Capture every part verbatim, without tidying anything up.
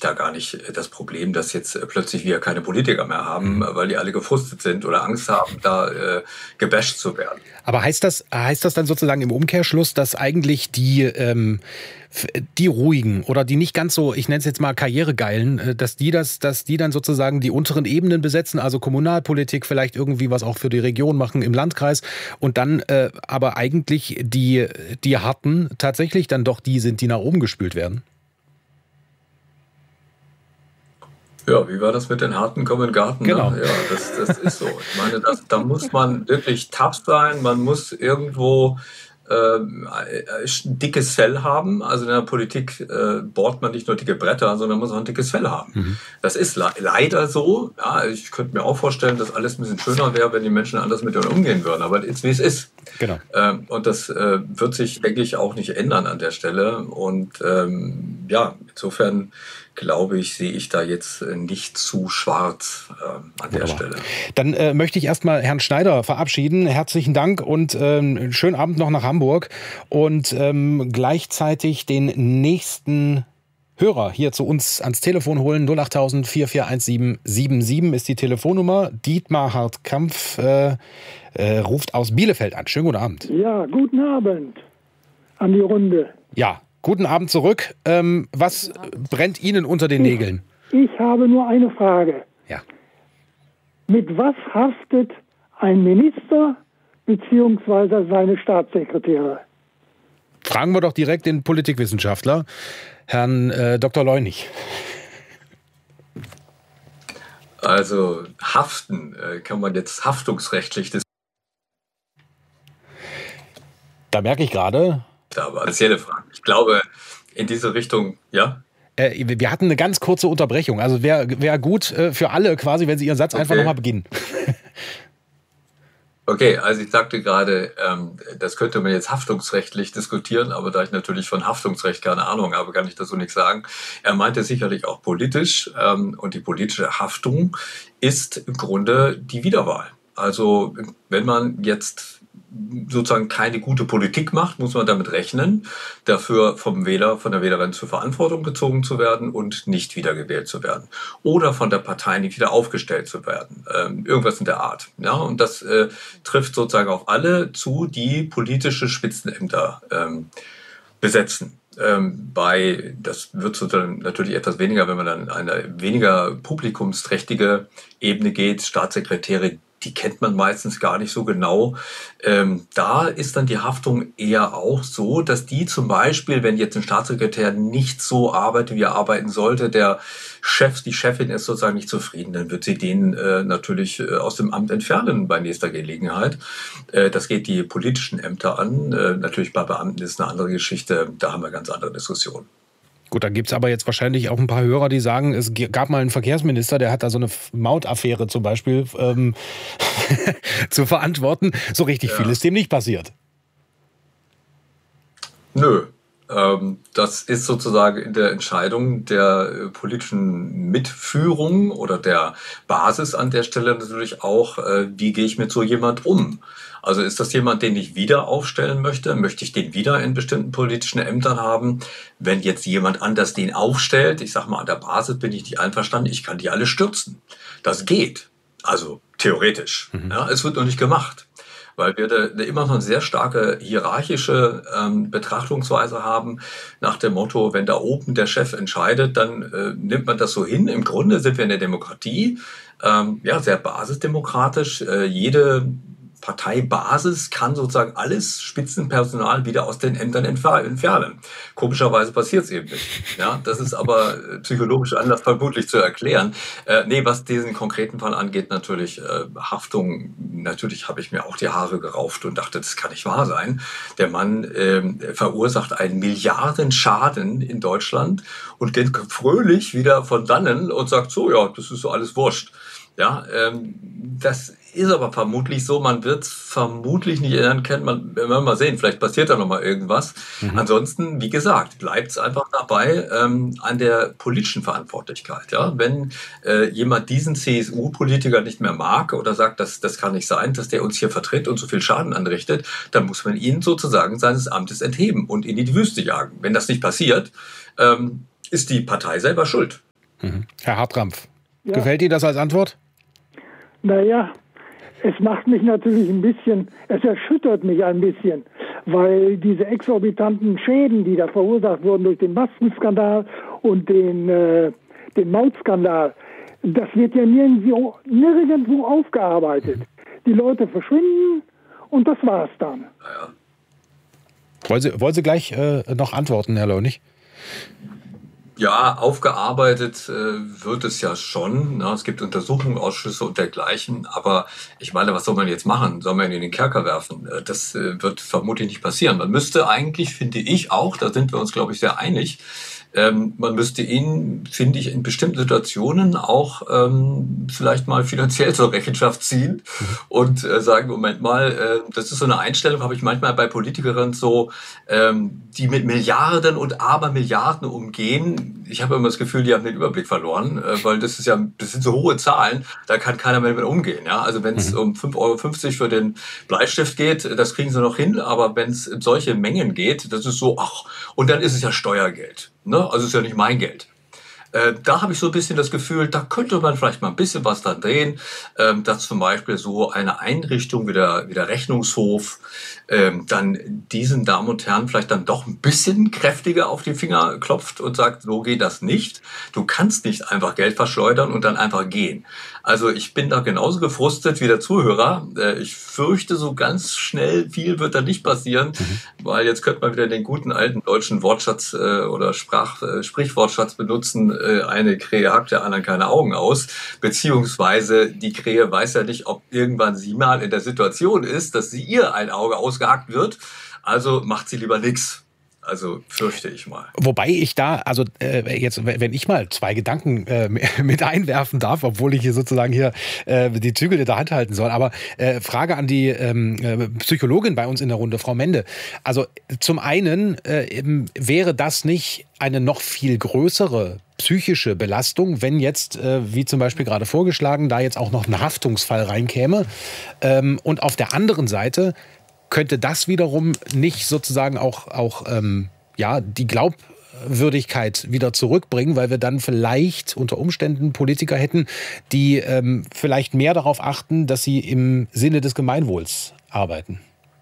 da gar nicht das Problem, dass jetzt plötzlich wir keine Politiker mehr haben, mhm. weil die alle gefrustet sind oder Angst haben, da äh, gebasht zu werden. Aber heißt das, heißt das dann sozusagen im Umkehrschluss, dass eigentlich die, ähm, die ruhigen oder die nicht ganz so, ich nenne es jetzt mal Karrieregeilen, dass die das, dass die dann sozusagen die unteren Ebenen besetzen, also Kommunalpolitik, vielleicht irgendwie was auch für die Region machen im Landkreis und dann äh, aber eigentlich die, die Harten tatsächlich dann doch die sind, die nach oben gespült werden? Ja, wie war das mit den Harten kommen in den Garten? Genau. Ne? Ja, das, das ist so. Ich meine, das, da muss man wirklich tough sein, man muss irgendwo äh, ein dickes Fell haben. Also in der Politik äh, bohrt man nicht nur dicke Bretter, sondern muss auch ein dickes Fell haben. Mhm. Das ist le- leider so. Ja, ich könnte mir auch vorstellen, dass alles ein bisschen schöner wäre, wenn die Menschen anders mit uns umgehen würden. Aber jetzt, wie es ist. Genau. Ähm, und das äh, wird sich, denke ich, auch nicht ändern an der Stelle. Und ähm, ja, insofern glaube ich, sehe ich da jetzt nicht zu schwarz äh, an Wunderbar. Der Stelle. Dann äh, möchte ich erstmal Herrn Schneider verabschieden. Herzlichen Dank und ähm, schönen Abend noch nach Hamburg. Und ähm, gleichzeitig den nächsten Hörer hier zu uns ans Telefon holen. null achttausend vier vier eins sieben sieben sieben ist die Telefonnummer. Dietmar Hartkampf äh, äh, ruft aus Bielefeld an. Schönen guten Abend. Ja, guten Abend an die Runde. Ja, guten Abend zurück. Ähm, was brennt Ihnen unter den Nägeln? Ich, ich habe nur eine Frage. Ja. Mit was haftet ein Minister bzw. seine Staatssekretäre? Fragen wir doch direkt den Politikwissenschaftler, Herrn äh, Doktor Leunig. Also haften äh, kann man jetzt haftungsrechtlich diskutieren. Da merke ich gerade. Aber spezielle Frage. Ich glaube, in diese Richtung, ja? Äh, wir hatten eine ganz kurze Unterbrechung. Also wäre wär gut äh, für alle quasi, wenn Sie Ihren Satz okay. einfach nochmal beginnen. Okay, also ich sagte gerade, ähm, das könnte man jetzt haftungsrechtlich diskutieren, aber da ich natürlich von Haftungsrecht keine Ahnung habe, kann ich dazu nichts sagen. Er meinte sicherlich auch politisch ähm, und die politische Haftung ist im Grunde die Wiederwahl. Also wenn man jetzt sozusagen keine gute Politik macht, muss man damit rechnen, dafür vom Wähler, von der Wählerin zur Verantwortung gezogen zu werden und nicht wiedergewählt zu werden. Oder von der Partei nicht wieder aufgestellt zu werden. Ähm, irgendwas in der Art. Ja, und das äh, trifft sozusagen auf alle zu, die politische Spitzenämter ähm, besetzen. Ähm, bei, das wird sozusagen natürlich etwas weniger, wenn man dann eine weniger publikumsträchtige Ebene geht, Staatssekretäre, die kennt man meistens gar nicht so genau. Ähm, da ist dann die Haftung eher auch so, dass die zum Beispiel, wenn jetzt ein Staatssekretär nicht so arbeitet, wie er arbeiten sollte, der Chef, die Chefin ist sozusagen nicht zufrieden, dann wird sie den äh, natürlich äh, aus dem Amt entfernen bei nächster Gelegenheit. Äh, das geht die politischen Ämter an. Äh, natürlich bei Beamten ist eine andere Geschichte, da haben wir ganz andere Diskussionen. Gut, da gibt es aber jetzt wahrscheinlich auch ein paar Hörer, die sagen, es gab mal einen Verkehrsminister, der hat da so eine Mautaffäre zum Beispiel ähm, zu verantworten. So richtig ja. viel ist dem nicht passiert. Nö, ähm, das ist sozusagen in der Entscheidung der äh, politischen Mitführung oder der Basis an der Stelle natürlich auch, äh, wie gehe ich mit so jemand um? Also ist das jemand, den ich wieder aufstellen möchte? Möchte ich den wieder in bestimmten politischen Ämtern haben? Wenn jetzt jemand anders den aufstellt, ich sage mal, an der Basis bin ich nicht einverstanden, ich kann die alle stürzen. Das geht. Also theoretisch. Mhm. Ja, es wird noch nicht gemacht. Weil wir da, da immer noch eine sehr starke hierarchische ähm, Betrachtungsweise haben, nach dem Motto, wenn da oben der Chef entscheidet, dann äh, nimmt man das so hin. Im Grunde sind wir in der Demokratie, ähm, ja, sehr basisdemokratisch. Äh, jede Parteibasis kann sozusagen alles Spitzenpersonal wieder aus den Ämtern entfernen. Komischerweise passiert es eben nicht. Ja, das ist aber psychologisch anders vermutlich zu erklären. Äh, nee, was diesen konkreten Fall angeht, natürlich äh, Haftung, natürlich habe ich mir auch die Haare gerauft und dachte, das kann nicht wahr sein. Der Mann äh, verursacht einen Milliardenschaden in Deutschland und geht fröhlich wieder von dannen und sagt so, ja, das ist so alles wurscht. Ja, ähm, das ist aber vermutlich so, man wird es vermutlich nicht ändern können, man, wir werden mal sehen, vielleicht passiert da nochmal irgendwas. Mhm. Ansonsten, wie gesagt, bleibt es einfach dabei ähm, an der politischen Verantwortlichkeit. Ja? Wenn äh, jemand diesen C S U-Politiker nicht mehr mag oder sagt, das, das kann nicht sein, dass der uns hier vertritt und so viel Schaden anrichtet, dann muss man ihn sozusagen seines Amtes entheben und in die Wüste jagen. Wenn das nicht passiert, ähm, ist die Partei selber schuld. Mhm. Herr Hartranft, Ja. gefällt Ihnen das als Antwort? Naja, es macht mich natürlich ein bisschen, es erschüttert mich ein bisschen, weil diese exorbitanten Schäden, die da verursacht wurden durch den Maskenskandal und den, äh, den Mautskandal, das wird ja nirgendwo, nirgendwo aufgearbeitet. Die Leute verschwinden und das war's dann. Naja. Wollen Sie, wollen Sie gleich äh, noch antworten, Herr Leunig? Ja, aufgearbeitet äh, wird es ja schon. Ne? Es gibt Untersuchungsausschüsse und dergleichen. Aber ich meine, was soll man jetzt machen? Soll man ihn in den Kerker werfen? Äh, Das äh, wird vermutlich nicht passieren. Man müsste eigentlich, finde ich auch, da sind wir uns, glaube ich, sehr einig, ähm, man müsste ihn, finde ich, in bestimmten Situationen auch ähm, vielleicht mal finanziell zur Rechenschaft ziehen und äh, sagen, Moment mal, äh, das ist so eine Einstellung, habe ich manchmal bei Politikerinnen so, ähm, die mit Milliarden und Abermilliarden umgehen. Ich habe immer das Gefühl, die haben den Überblick verloren, äh, weil das ist ja, das sind so hohe Zahlen, da kann keiner mehr mit umgehen. Ja? Also wenn es um fünf Euro fünfzig für den Bleistift geht, das kriegen sie noch hin, aber wenn es in solche Mengen geht, das ist so, ach, und dann ist es ja Steuergeld. Ne? Also ist ja nicht mein Geld. Äh, da habe ich so ein bisschen das Gefühl, da könnte man vielleicht mal ein bisschen was dran drehen, ähm, dass zum Beispiel so eine Einrichtung wie der, wie der Rechnungshof ähm, dann diesen Damen und Herren vielleicht dann doch ein bisschen kräftiger auf die Finger klopft und sagt, so geht das nicht. Du kannst nicht einfach Geld verschleudern und dann einfach gehen. Also ich bin da genauso gefrustet wie der Zuhörer. Äh, ich fürchte, so ganz schnell viel wird da nicht passieren, mhm. weil jetzt könnte man wieder den guten alten deutschen Wortschatz äh, oder Sprach, äh, Sprichwortschatz benutzen, eine Krähe hackt der anderen keine Augen aus, beziehungsweise die Krähe weiß ja nicht, ob irgendwann sie mal in der Situation ist, dass sie ihr ein Auge ausgehackt wird, also macht sie lieber nichts. Also fürchte ich mal. Wobei ich da, also äh, jetzt, wenn ich mal zwei Gedanken äh, mit einwerfen darf, obwohl ich hier sozusagen hier äh, die Zügel in der Hand halten soll, aber äh, Frage an die ähm, Psychologin bei uns in der Runde, Frau Mende. Also zum einen äh, wäre das nicht eine noch viel größere psychische Belastung, wenn jetzt, äh, wie zum Beispiel gerade vorgeschlagen, da jetzt auch noch ein Haftungsfall reinkäme. Ähm, und auf der anderen Seite könnte das wiederum nicht sozusagen auch, auch ähm, ja, die Glaubwürdigkeit wieder zurückbringen, weil wir dann vielleicht unter Umständen Politiker hätten, die ähm, vielleicht mehr darauf achten, dass sie im Sinne des Gemeinwohls arbeiten.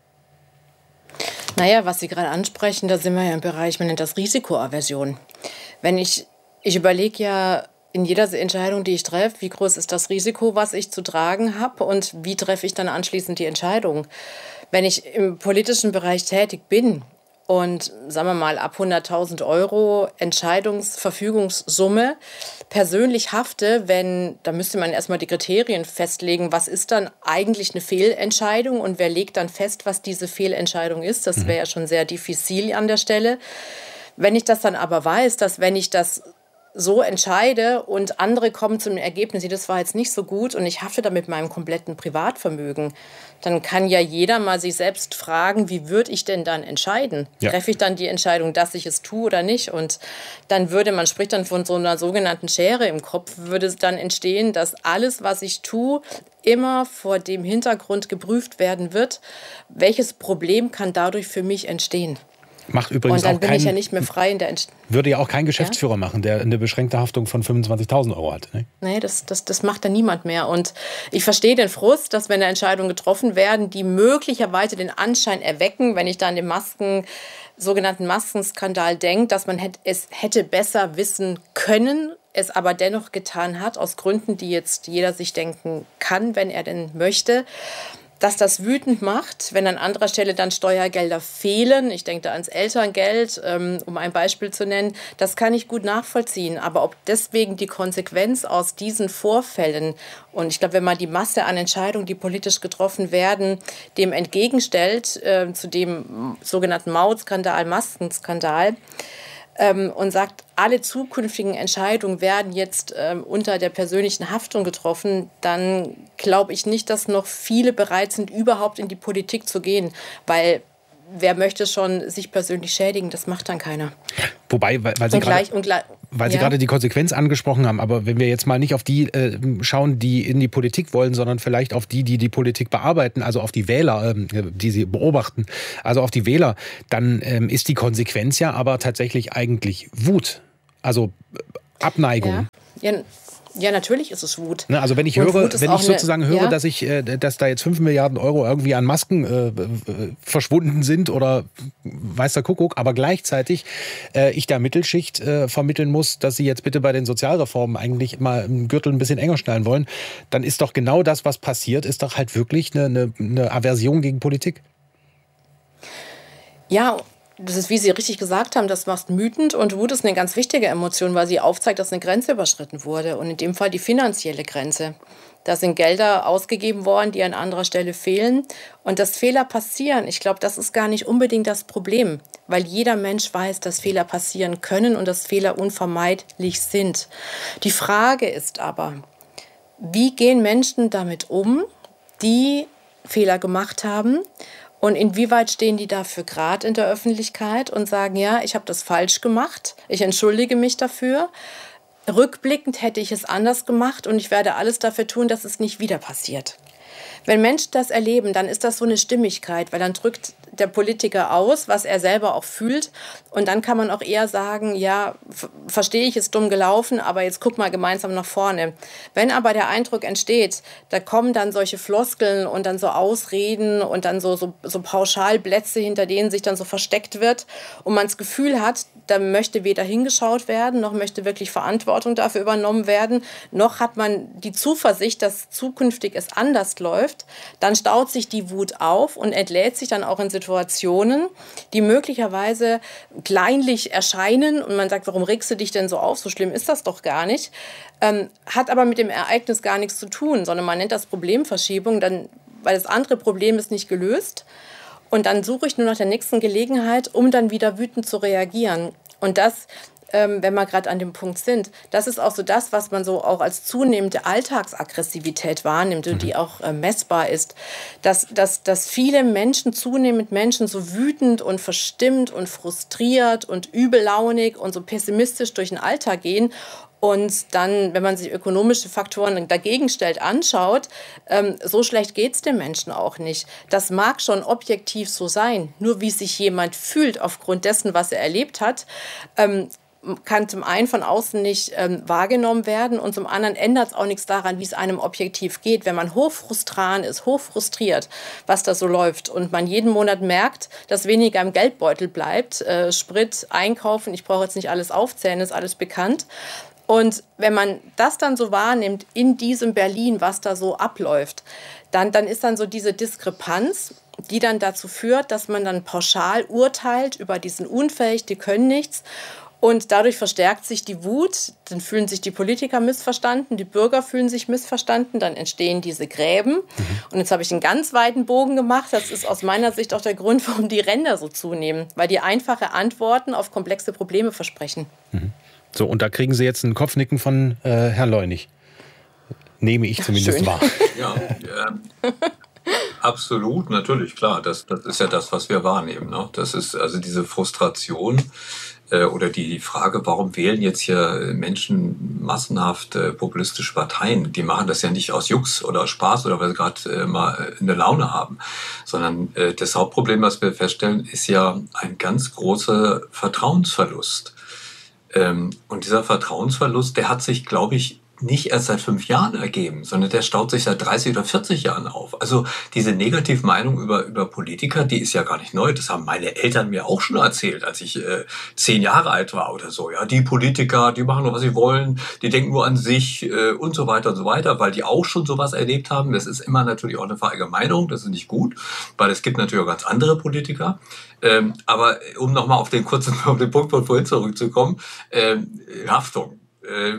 Naja, was Sie gerade ansprechen, da sind wir ja im Bereich, man nennt das Risikoaversion. Wenn ich, ich überlege ja in jeder Entscheidung, die ich treffe, wie groß ist das Risiko, was ich zu tragen habe und wie treffe ich dann anschließend die Entscheidung. Wenn ich im politischen Bereich tätig bin und, sagen wir mal, ab hunderttausend Euro Entscheidungsverfügungssumme persönlich hafte, wenn, da müsste man erstmal die Kriterien festlegen, was ist dann eigentlich eine Fehlentscheidung und wer legt dann fest, was diese Fehlentscheidung ist. Das wäre ja schon sehr diffizil an der Stelle. Wenn ich das dann aber weiß, dass wenn ich das so entscheide und andere kommen zum Ergebnis, das war jetzt nicht so gut und ich hafte da mit meinem kompletten Privatvermögen, dann kann ja jeder mal sich selbst fragen, wie würde ich denn dann entscheiden? Ja. Treffe ich dann die Entscheidung, dass ich es tue oder nicht? Und dann würde, man spricht dann von so einer sogenannten Schere im Kopf, würde es dann entstehen, dass alles, was ich tue, immer vor dem Hintergrund geprüft werden wird, welches Problem kann dadurch für mich entstehen? Macht übrigens und dann auch bin kein, ich ja nicht mehr frei in der Entscheidung. Würde ja auch kein Geschäftsführer ja? machen, der eine beschränkte Haftung von fünfundzwanzigtausend Euro hat. Ne? Nee, das, das, das macht dann niemand mehr. Und ich verstehe den Frust, dass wenn Entscheidungen getroffen werden, die möglicherweise den Anschein erwecken, wenn ich da an den Masken, sogenannten Maskenskandal denke, dass man hätte, es hätte besser wissen können, es aber dennoch getan hat, aus Gründen, die jetzt jeder sich denken kann, wenn er denn möchte. Dass das wütend macht, wenn an anderer Stelle dann Steuergelder fehlen. Ich denke da ans Elterngeld, um ein Beispiel zu nennen. Das kann ich gut nachvollziehen. Aber ob deswegen die Konsequenz aus diesen Vorfällen, und ich glaube, wenn man die Masse an Entscheidungen, die politisch getroffen werden, dem entgegenstellt, äh, zu dem sogenannten Mautskandal, Maskenskandal, ähm, und sagt, alle zukünftigen Entscheidungen werden jetzt ähm, unter der persönlichen Haftung getroffen, dann glaube ich nicht, dass noch viele bereit sind, überhaupt in die Politik zu gehen, weil wer möchte schon sich persönlich schädigen, das macht dann keiner. Wobei, weil, weil Sie gerade... Weil Sie ja. gerade die Konsequenz angesprochen haben, aber wenn wir jetzt mal nicht auf die äh, schauen, die in die Politik wollen, sondern vielleicht auf die, die die Politik bearbeiten, also auf die Wähler, äh, die sie beobachten, also auf die Wähler, dann ähm, ist die Konsequenz ja aber tatsächlich eigentlich Wut, also äh, Abneigung. Ja. Ja, ja, natürlich ist es Wut. Ne, also wenn ich höre, wenn ich sozusagen eine, höre, ja? dass ich, äh, dass da jetzt fünf Milliarden Euro irgendwie an Masken äh, verschwunden sind oder weiß der Kuckuck, aber gleichzeitig äh, ich der Mittelschicht äh, vermitteln muss, dass sie jetzt bitte bei den Sozialreformen eigentlich mal im Gürtel ein bisschen enger schnallen wollen, dann ist doch genau das, was passiert, ist doch halt wirklich eine, eine, eine Aversion gegen Politik. Ja, das ist, wie Sie richtig gesagt haben, das macht wütend, und Wut ist eine ganz wichtige Emotion, weil sie aufzeigt, dass eine Grenze überschritten wurde, und in dem Fall die finanzielle Grenze. Da sind Gelder ausgegeben worden, die an anderer Stelle fehlen, und dass Fehler passieren, ich glaube, das ist gar nicht unbedingt das Problem, weil jeder Mensch weiß, dass Fehler passieren können und dass Fehler unvermeidlich sind. Die Frage ist aber, wie gehen Menschen damit um, die Fehler gemacht haben? Und inwieweit stehen die dafür gerade in der Öffentlichkeit und sagen, ja, ich habe das falsch gemacht, ich entschuldige mich dafür. Rückblickend hätte ich es anders gemacht und ich werde alles dafür tun, dass es nicht wieder passiert. Wenn Menschen das erleben, dann ist das so eine Stimmigkeit, weil dann drückt der Politiker aus, was er selber auch fühlt. Und dann kann man auch eher sagen, ja, verstehe ich, ist dumm gelaufen, aber jetzt guck mal gemeinsam nach vorne. Wenn aber der Eindruck entsteht, da kommen dann solche Floskeln und dann so Ausreden und dann so, so, so Pauschalblätze, hinter denen sich dann so versteckt wird und man das Gefühl hat, da möchte weder hingeschaut werden, noch möchte wirklich Verantwortung dafür übernommen werden, noch hat man die Zuversicht, dass zukünftig es anders läuft, dann staut sich die Wut auf und entlädt sich dann auch in Situationen, die möglicherweise kleinlich erscheinen und man sagt, warum regst du dich denn so auf? So schlimm ist das doch gar nicht. Ähm, hat aber mit dem Ereignis gar nichts zu tun, sondern man nennt das Problemverschiebung, dann, weil das andere Problem ist nicht gelöst. Und dann suche ich nur nach der nächsten Gelegenheit, um dann wieder wütend zu reagieren. Und das, ähm, wenn wir gerade an dem Punkt sind, das ist auch so das, was man so auch als zunehmende Alltagsaggressivität wahrnimmt und die auch äh, messbar ist. Dass, dass, dass viele Menschen, zunehmend Menschen so wütend und verstimmt und frustriert und übellaunig und so pessimistisch durch den Alltag gehen. Und dann, wenn man sich ökonomische Faktoren dagegen stellt, anschaut, ähm, so schlecht geht es den Menschen auch nicht. Das mag schon objektiv so sein. Nur wie sich jemand fühlt aufgrund dessen, was er erlebt hat, ähm, kann zum einen von außen nicht ähm, wahrgenommen werden und zum anderen ändert es auch nichts daran, wie es einem objektiv geht. Wenn man hochfrustran ist, hochfrustriert, was da so läuft und man jeden Monat merkt, dass weniger im Geldbeutel bleibt, äh, Sprit, Einkaufen, ich brauche jetzt nicht alles aufzählen, ist alles bekannt. Und wenn man das dann so wahrnimmt in diesem Berlin, was da so abläuft, dann, dann ist dann so diese Diskrepanz, die dann dazu führt, dass man dann pauschal urteilt über diesen unfähig, die können nichts. Und dadurch verstärkt sich die Wut, dann fühlen sich die Politiker missverstanden, die Bürger fühlen sich missverstanden, dann entstehen diese Gräben. Mhm. Und jetzt habe ich einen ganz weiten Bogen gemacht. Das ist aus meiner Sicht auch der Grund, warum die Ränder so zunehmen, weil die einfache Antworten auf komplexe Probleme versprechen. Mhm. So, und da kriegen Sie jetzt ein Kopfnicken von äh, Herrn Leunig. Nehme ich zumindest Schön. wahr. Ja, äh, absolut, natürlich, klar. Das, das ist ja das, was wir wahrnehmen. Ne? Das ist also diese Frustration äh, oder die Frage, warum wählen jetzt hier Menschen massenhaft äh, populistische Parteien? Die machen das ja nicht aus Jux oder Spaß oder weil sie gerade äh, mal eine Laune haben, sondern äh, das Hauptproblem, was wir feststellen, ist ja ein ganz großer Vertrauensverlust. Ähm, und dieser Vertrauensverlust, der hat sich, glaube ich, nicht erst seit fünf Jahren ergeben, sondern der staut sich seit dreißig oder vierzig Jahren auf. Also diese Negativmeinung über, über Politiker, die ist ja gar nicht neu. Das haben meine Eltern mir auch schon erzählt, als ich äh, zehn Jahre alt war oder so. Ja, die Politiker, die machen nur, was sie wollen, die denken nur an sich äh, und so weiter und so weiter, weil die auch schon sowas erlebt haben. Das ist immer natürlich auch eine Verallgemeinerung, das ist nicht gut, weil es gibt natürlich auch ganz andere Politiker. Ähm, aber um nochmal auf den kurzen auf den Punkt von vorhin zurückzukommen, ähm, Haftung. Äh,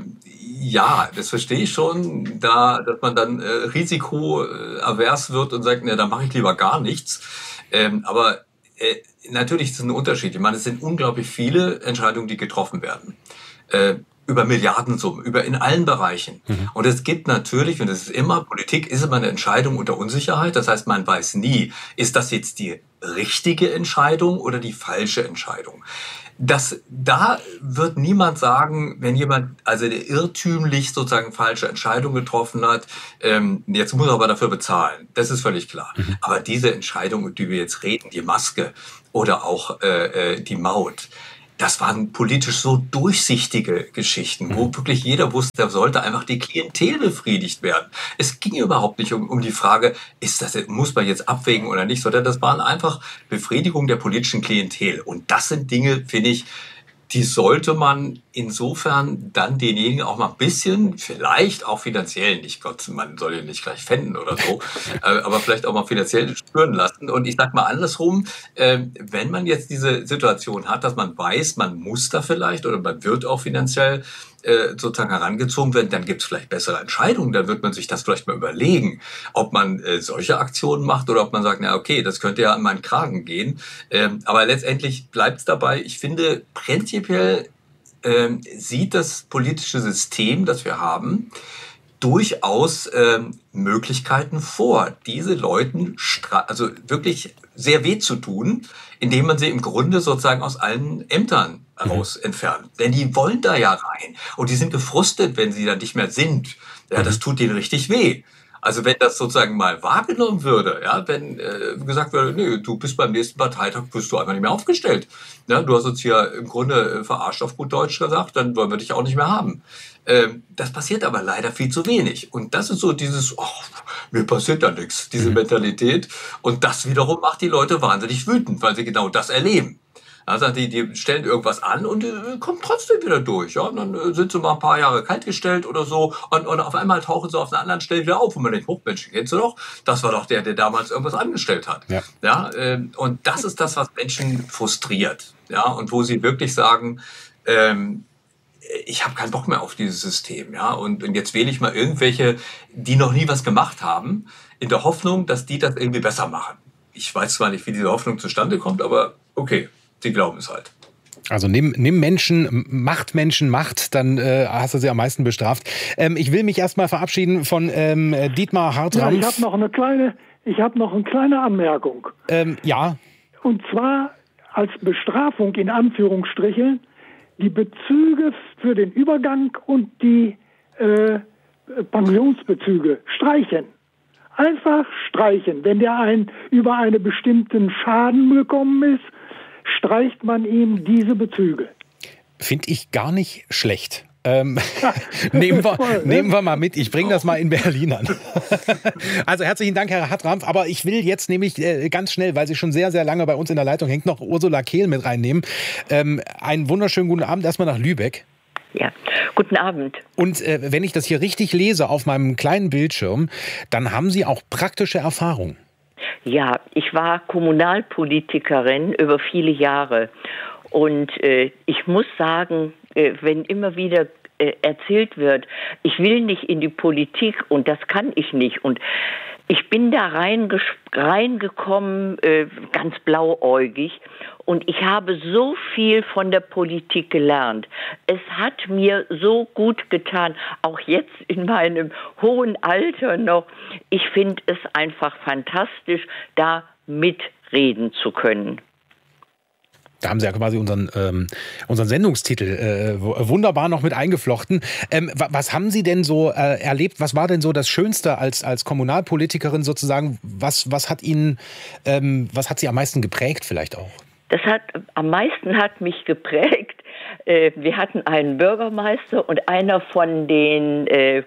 ja, das verstehe ich schon, da, dass man dann äh, risikoavers wird und sagt, na, da mache ich lieber gar nichts. Ähm, aber äh, natürlich ist es ein Unterschied. Ich meine, es sind unglaublich viele Entscheidungen, die getroffen werden. Äh, über Milliardensummen, über in allen Bereichen. Mhm. Und es gibt natürlich, und das ist immer, Politik ist immer eine Entscheidung unter Unsicherheit. Das heißt, man weiß nie, ist das jetzt die richtige Entscheidung oder die falsche Entscheidung. Das, da wird niemand sagen, wenn jemand also irrtümlich sozusagen falsche Entscheidung getroffen hat, ähm, jetzt muss er aber dafür bezahlen. Das ist völlig klar. Mhm. Aber diese Entscheidung, über die wir jetzt reden, die Maske oder auch äh, die Maut, das waren politisch so durchsichtige Geschichten, wo wirklich jeder wusste, da sollte einfach die Klientel befriedigt werden. Es ging überhaupt nicht um, um die Frage, ist das, muss man jetzt abwägen oder nicht, sondern das waren einfach Befriedigung der politischen Klientel. Und das sind Dinge, finde ich, die sollte man insofern dann denjenigen auch mal ein bisschen, vielleicht auch finanziell, nicht Gott, man soll ihn nicht gleich pfänden oder so, äh, aber vielleicht auch mal finanziell spüren lassen. Und ich sag mal andersrum, äh, wenn man jetzt diese Situation hat, dass man weiß, man muss da vielleicht oder man wird auch finanziell äh, sozusagen herangezogen werden, dann gibt es vielleicht bessere Entscheidungen, dann wird man sich das vielleicht mal überlegen, ob man äh, solche Aktionen macht oder ob man sagt, na okay, das könnte ja an meinen Kragen gehen. Ähm, aber letztendlich bleibt es dabei, ich finde prinzipiell ähm, sieht das politische System, das wir haben, durchaus ähm, Möglichkeiten vor, diese Leuten stra- also wirklich sehr weh zu tun, indem man sie im Grunde sozusagen aus allen Ämtern raus entfernt. Denn die wollen da ja rein. Und die sind gefrustet, wenn sie da nicht mehr sind. Ja, das tut denen richtig weh. Also wenn das sozusagen mal wahrgenommen würde, ja, wenn äh, gesagt würde, nö, du bist beim nächsten Parteitag, bist du einfach nicht mehr aufgestellt. Ja, du hast uns hier im Grunde äh, verarscht auf gut Deutsch gesagt, dann wollen wir dich auch nicht mehr haben. Ähm, das passiert aber leider viel zu wenig. Und das ist so dieses, oh, mir passiert da nichts, diese mhm. Mentalität. Und das wiederum macht die Leute wahnsinnig wütend, weil sie genau das erleben. Also die, die stellen irgendwas an und äh, kommen trotzdem wieder durch. Ja? Und dann äh, sind sie mal ein paar Jahre kaltgestellt oder so und, und auf einmal tauchen sie auf einer anderen Stelle wieder auf. Und man denkt, Hochmensch, kennst du doch? Das war doch der, der damals irgendwas angestellt hat. Ja. Ja, äh, und das ist das, was Menschen frustriert. Ja? Und wo sie wirklich sagen, ähm, ich habe keinen Bock mehr auf dieses System. Ja? Und, und jetzt wähle ich mal irgendwelche, die noch nie was gemacht haben, in der Hoffnung, dass die das irgendwie besser machen. Ich weiß zwar nicht, wie diese Hoffnung zustande kommt, aber okay. Die glauben es halt. Also nimm, nimm Menschen, macht Menschen Macht, dann äh, hast du sie am meisten bestraft. Ähm, ich will mich erstmal verabschieden von ähm, Dietmar Hartranft. Ja, ich habe noch eine kleine, ich habe noch eine kleine Anmerkung. Ähm, ja. Und zwar als Bestrafung in Anführungsstrichen die Bezüge für den Übergang und die äh, Pensionsbezüge streichen. Einfach streichen. Wenn der ein über einen bestimmten Schaden gekommen ist, streicht man ihm diese Bezüge. Finde ich gar nicht schlecht. Ähm, nehmen, wir, voll, ne? nehmen wir mal mit. Ich bringe das mal in Berlin an. Also herzlichen Dank, Herr Hartranft. Aber ich will jetzt nämlich äh, ganz schnell, weil sie schon sehr, sehr lange bei uns in der Leitung hängt, noch Ursula Kehl mit reinnehmen. Ähm, einen wunderschönen guten Abend erstmal nach Lübeck. Ja, guten Abend. Und äh, wenn ich das hier richtig lese auf meinem kleinen Bildschirm, dann haben Sie auch praktische Erfahrung. Ja, ich war Kommunalpolitikerin über viele Jahre und äh, ich muss sagen, äh, wenn immer wieder äh, erzählt wird, ich will nicht in die Politik und das kann ich nicht und ich bin da reinges- reingekommen, äh, ganz blauäugig und ich habe so viel von der Politik gelernt. Es hat mir so gut getan, auch jetzt in meinem hohen Alter noch. Ich finde es einfach fantastisch, da mitreden zu können. Da haben Sie ja quasi unseren, ähm, unseren Sendungstitel äh, wunderbar noch mit eingeflochten. Ähm, was haben Sie denn so äh, erlebt? Was war denn so das Schönste als, als Kommunalpolitikerin sozusagen? Was, was hat Ihnen, ähm, was hat Sie am meisten geprägt vielleicht auch? Das hat, am meisten hat mich geprägt. Äh, wir hatten einen Bürgermeister und einer von den äh,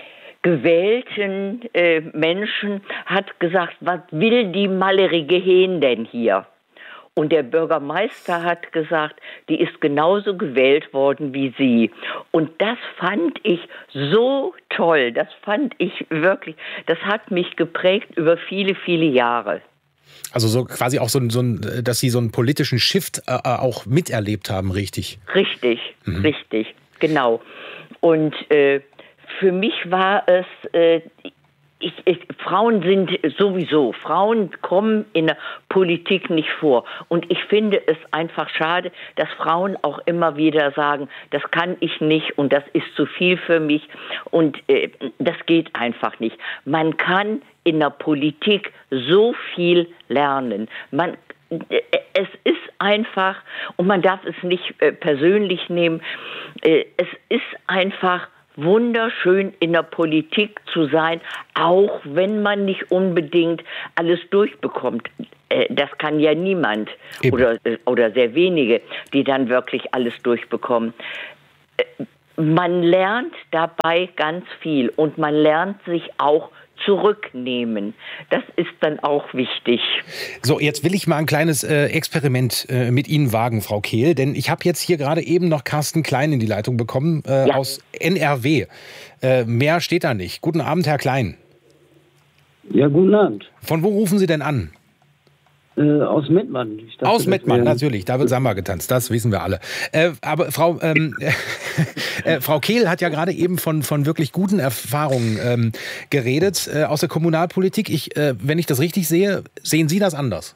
gewählten äh, Menschen hat gesagt, was will die mallerige Hähn denn hier? Und der Bürgermeister hat gesagt, die ist genauso gewählt worden wie Sie. Und das fand ich so toll. Das fand ich wirklich, das hat mich geprägt über viele, viele Jahre. Also so quasi auch so, so ein, dass Sie so einen politischen Shift äh, auch miterlebt haben, richtig? Richtig, mhm. richtig, genau. Und äh, für mich war es... Äh, Ich, ich, Frauen sind sowieso, Frauen kommen in der Politik nicht vor. Und ich finde es einfach schade, dass Frauen auch immer wieder sagen, das kann ich nicht und das ist zu viel für mich und äh, das geht einfach nicht. Man kann in der Politik so viel lernen. Man, äh, es ist einfach, und man darf es nicht äh, persönlich nehmen, äh, es ist einfach wunderschön in der Politik zu sein, auch wenn man nicht unbedingt alles durchbekommt. das kann ja niemand oder, oder sehr wenige, die dann wirklich alles durchbekommen. Man lernt dabei ganz viel und man lernt sich auch zurücknehmen. Das ist dann auch wichtig. So, jetzt will ich mal ein kleines äh, Experiment äh, mit Ihnen wagen, Frau Kehl, denn ich habe jetzt hier gerade eben noch Carsten Klein in die Leitung bekommen äh, ja. aus N R W. Äh, mehr steht da nicht. Guten Abend, Herr Klein. Ja, guten Abend. Von wo rufen Sie denn an? Äh, aus Mettmann. Ich dachte, aus Mettmann, wär... natürlich. Da wird Samba getanzt, das wissen wir alle. Äh, aber Frau, ähm, äh, Frau Kehl hat ja gerade eben von, von wirklich guten Erfahrungen ähm, geredet äh, aus der Kommunalpolitik. Ich, äh, wenn ich das richtig sehe, sehen Sie das anders?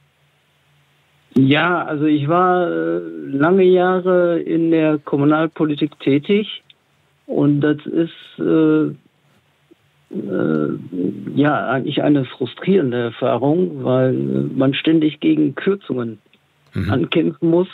Ja, also ich war äh, lange Jahre in der Kommunalpolitik tätig und das ist äh, ja, eigentlich eine frustrierende Erfahrung, weil man ständig gegen Kürzungen mhm. ankämpfen muss.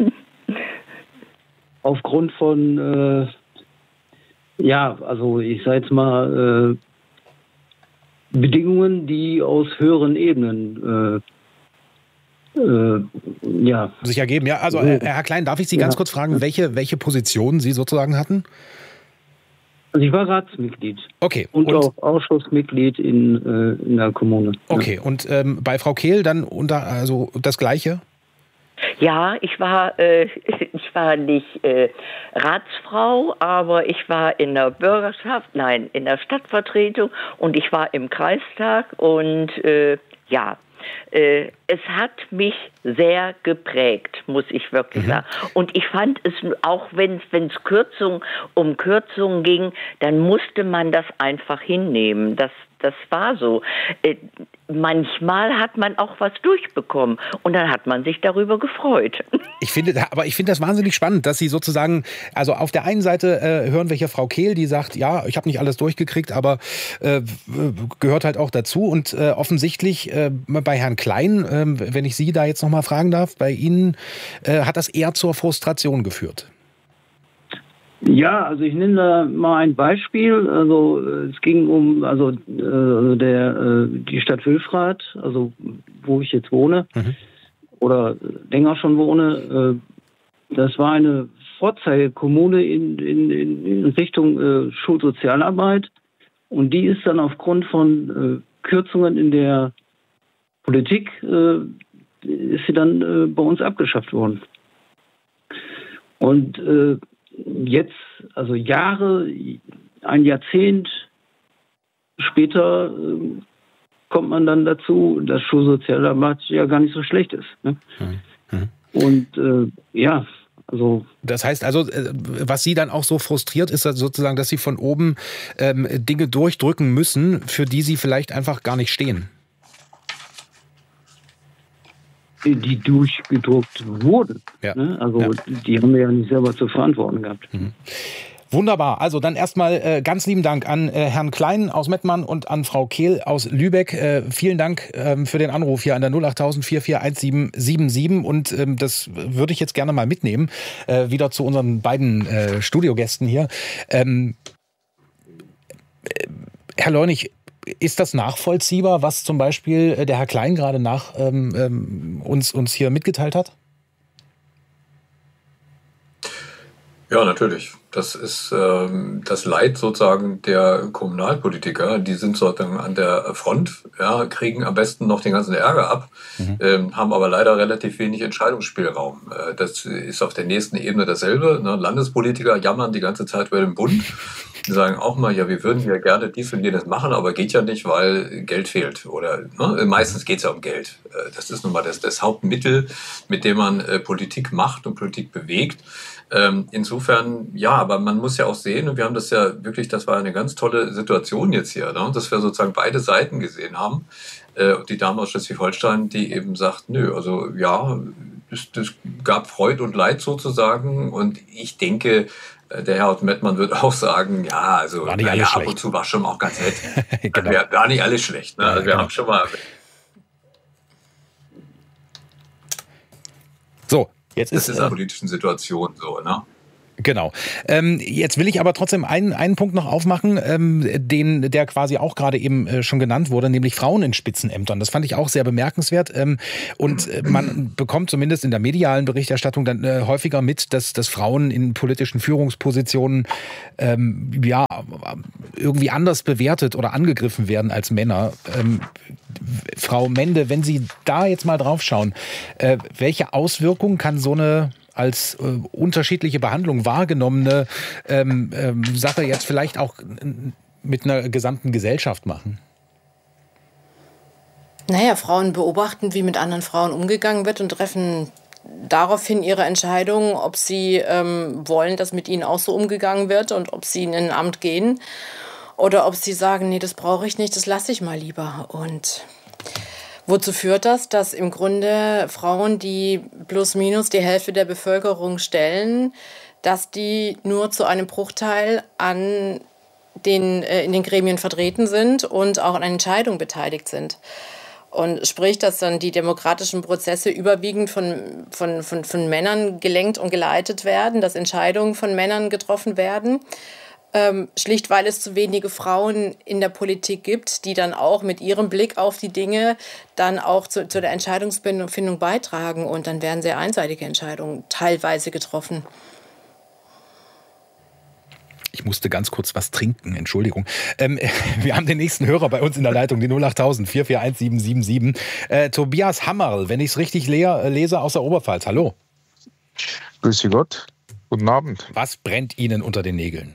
Aufgrund von, äh, ja, also ich sage jetzt mal, äh, Bedingungen, die aus höheren Ebenen äh, äh, ja. sich ergeben. Ja, also äh, Herr Klein, darf ich Sie ganz ja. kurz fragen, welche, welche Position Sie sozusagen hatten? Also ich war Ratsmitglied. Okay. Und, und auch Ausschussmitglied in, äh, in der Kommune. Okay. Ja. Und ähm, bei Frau Kehl dann unter, also das Gleiche? Ja, ich war, äh, ich war nicht äh, Ratsfrau, aber ich war in der Bürgerschaft, nein, in der Stadtvertretung und ich war im Kreistag und äh, ja. Äh, es hat mich sehr geprägt, muss ich wirklich mhm. sagen. Und ich fand es, auch wenn es Kürzung, um Kürzungen ging, dann musste man das einfach hinnehmen. Das, das war so. Äh, manchmal hat man auch was durchbekommen und dann hat man sich darüber gefreut. Ich finde, aber ich finde das wahnsinnig spannend, dass Sie sozusagen, also auf der einen Seite äh, hören wir hier Frau Kehl, die sagt, ja, ich habe nicht alles durchgekriegt, aber äh, gehört halt auch dazu. Und äh, offensichtlich äh, bei Herrn Klein, äh, wenn ich Sie da jetzt noch mal fragen darf, bei Ihnen äh, hat das eher zur Frustration geführt. Ja, also ich nenne da mal ein Beispiel. Also es ging um also äh, der äh, die Stadt Wülfrath, also wo ich jetzt wohne mhm. oder länger schon wohne. Äh, das war eine Vorzeigekommune in, in, in Richtung äh, Schulsozialarbeit und die ist dann aufgrund von äh, Kürzungen in der Politik äh, ist sie dann äh, bei uns abgeschafft worden. Und äh, jetzt, also Jahre, ein Jahrzehnt später äh, kommt man dann dazu, dass Schulsozialarbeit ja gar nicht so schlecht ist. Ne? Mhm. Und äh, ja, also... Das heißt also, was Sie dann auch so frustriert, ist sozusagen, dass Sie von oben ähm, Dinge durchdrücken müssen, für die Sie vielleicht einfach gar nicht stehen. Die durchgedruckt wurden. Ja. Ne? Also ja. die haben wir ja nicht selber zu verantworten gehabt. Mhm. Wunderbar. Also dann erstmal äh, ganz lieben Dank an äh, Herrn Klein aus Mettmann und an Frau Kehl aus Lübeck. Äh, vielen Dank ähm, für den Anruf hier an der null acht null null vier vier eins sieben sieben sieben. Und ähm, das würde ich jetzt gerne mal mitnehmen, äh, wieder zu unseren beiden äh, Studiogästen hier. Ähm, äh, Herr Leunig, ist das nachvollziehbar, was zum Beispiel der Herr Klein gerade nach ähm, ähm, uns, uns hier mitgeteilt hat? Ja, natürlich. Das ist ähm, das Leid sozusagen der Kommunalpolitiker. Die sind sozusagen an der Front, ja, kriegen am besten noch den ganzen Ärger ab, mhm. ähm, haben aber leider relativ wenig Entscheidungsspielraum. Äh, das ist auf der nächsten Ebene dasselbe. Ne? Landespolitiker jammern die ganze Zeit über den Bund. Die sagen auch mal, ja, wir würden ja gerne dies und jenes machen, aber geht ja nicht, weil Geld fehlt. Oder ne? Meistens geht es ja um Geld. Äh, das ist nun mal das, das Hauptmittel, mit dem man äh, Politik macht und Politik bewegt. Ähm, insofern, ja, aber man muss ja auch sehen, und wir haben das ja wirklich, das war eine ganz tolle Situation jetzt hier, ne? Dass wir sozusagen beide Seiten gesehen haben. Äh, die Dame aus Schleswig-Holstein, die eben sagt, nö, also ja, das, das gab Freud und Leid sozusagen. Und ich denke, der Herr aus Mettmann wird auch sagen, ja, also war nicht ja, alles ab schlecht. Und zu war schon auch ganz nett. Genau. Also, war nicht alles schlecht. Ne? Also, ja, wir genau. haben schon mal... So, jetzt ist... Das ist in der politischen Situation so, ne? Genau. Ähm, jetzt will ich aber trotzdem einen, einen Punkt noch aufmachen, ähm, den, der quasi auch gerade eben äh, schon genannt wurde, nämlich Frauen in Spitzenämtern. Das fand ich auch sehr bemerkenswert. Ähm, und äh, man bekommt zumindest in der medialen Berichterstattung dann äh, häufiger mit, dass, dass Frauen in politischen Führungspositionen ähm, ja, irgendwie anders bewertet oder angegriffen werden als Männer. Ähm, Frau Mende, wenn Sie da jetzt mal drauf schauen, äh, welche Auswirkungen kann so eine als äh, unterschiedliche Behandlung wahrgenommene ähm, ähm, Sache jetzt vielleicht auch mit einer gesamten Gesellschaft machen? Naja, Frauen beobachten, wie mit anderen Frauen umgegangen wird und treffen daraufhin ihre Entscheidung, ob sie ähm, wollen, dass mit ihnen auch so umgegangen wird und ob sie in ein Amt gehen oder ob sie sagen, nee, das brauche ich nicht, das lasse ich mal lieber. Und wozu führt das? Dass im Grunde Frauen, die plus minus die Hälfte der Bevölkerung stellen, dass die nur zu einem Bruchteil an den, äh, in den Gremien vertreten sind und auch an Entscheidungen beteiligt sind. Und sprich, dass dann die demokratischen Prozesse überwiegend von, von, von, von Männern gelenkt und geleitet werden, dass Entscheidungen von Männern getroffen werden. Ähm, schlicht, weil es zu wenige Frauen in der Politik gibt, die dann auch mit ihrem Blick auf die Dinge dann auch zu, zu der Entscheidungsfindung beitragen. Und dann werden sehr einseitige Entscheidungen teilweise getroffen. Ich musste ganz kurz was trinken, Entschuldigung. Ähm, wir haben den nächsten Hörer bei uns in der Leitung, die null acht tausend, vier vier eins, sieben sieben sieben. Äh, Tobias Hammerl, wenn ich es richtig le- lese, aus der Oberpfalz. Hallo. Grüße Gott. Guten Abend. Was brennt Ihnen unter den Nägeln?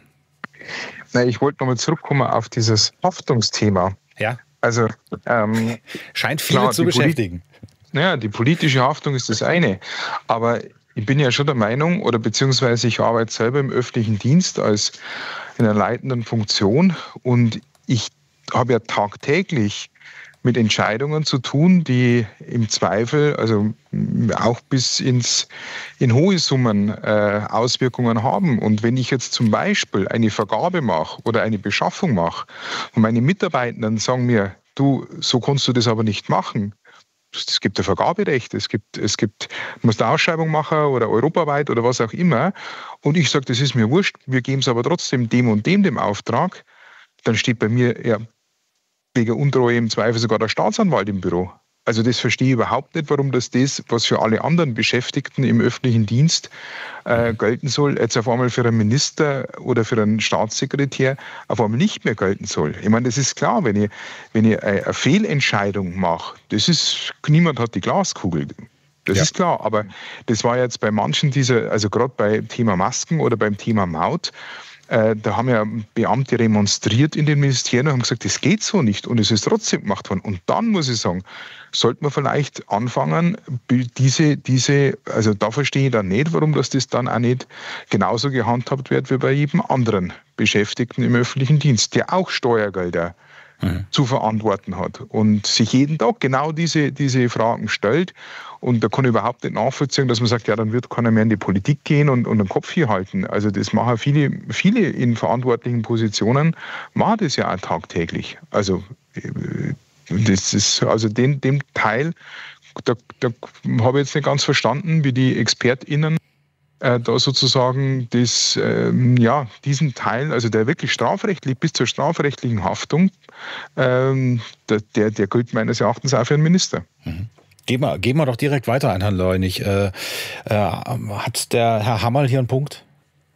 Na, ich wollte nochmal zurückkommen auf dieses Haftungsthema. Ja. Also, ähm, scheint viele klar, zu beschäftigen. Poli- naja, die politische Haftung ist das eine. Aber ich bin ja schon der Meinung, oder beziehungsweise ich arbeite selber im öffentlichen Dienst als in einer leitenden Funktion und ich habe ja tagtäglich mit Entscheidungen zu tun, die im Zweifel, also auch bis ins, in hohe Summen äh, Auswirkungen haben. Und wenn ich jetzt zum Beispiel eine Vergabe mache oder eine Beschaffung mache und meine Mitarbeitenden sagen mir, du, so kannst du das aber nicht machen. Es gibt ein Vergaberecht, es gibt, es gibt, du musst eine Ausschreibung machen oder europaweit oder was auch immer. Und ich sage, das ist mir wurscht, wir geben es aber trotzdem dem und dem dem Auftrag. Dann steht bei mir ja wegen Untreue im Zweifel sogar der Staatsanwalt im Büro. Also das verstehe ich überhaupt nicht, warum das das, was für alle anderen Beschäftigten im öffentlichen Dienst äh, gelten soll, jetzt auf einmal für einen Minister oder für einen Staatssekretär auf einmal nicht mehr gelten soll. Ich meine, das ist klar, wenn ich, wenn ich eine Fehlentscheidung mache, das ist, niemand hat die Glaskugel. Das ja. ist klar, aber das war jetzt bei manchen dieser, also gerade beim Thema Masken oder beim Thema Maut, äh, da haben ja Beamte remonstriert in den Ministerien und haben gesagt, das geht so nicht und es ist trotzdem gemacht worden. Und dann muss ich sagen, sollte man vielleicht anfangen, diese, diese, also da verstehe ich dann nicht, warum das, das dann auch nicht genauso gehandhabt wird wie bei jedem anderen Beschäftigten im öffentlichen Dienst, der auch Steuergelder mhm. zu verantworten hat und sich jeden Tag genau diese, diese Fragen stellt. Und da kann ich überhaupt nicht nachvollziehen, dass man sagt, ja, dann wird keiner mehr in die Politik gehen und, und den Kopf hier halten. Also das machen viele, viele in verantwortlichen Positionen, machen das ja auch tagtäglich. Also das ist, also den, dem Teil, da, da habe ich jetzt nicht ganz verstanden, wie die ExpertInnen äh, da sozusagen das, ähm, ja, diesen Teil, also der wirklich strafrechtlich bis zur strafrechtlichen Haftung, ähm, der, der gilt meines Erachtens auch für einen Minister. Mhm. Gehen wir, gehen wir doch direkt weiter an Herrn Leunig. Äh, äh, hat der Herr Hammerl hier einen Punkt?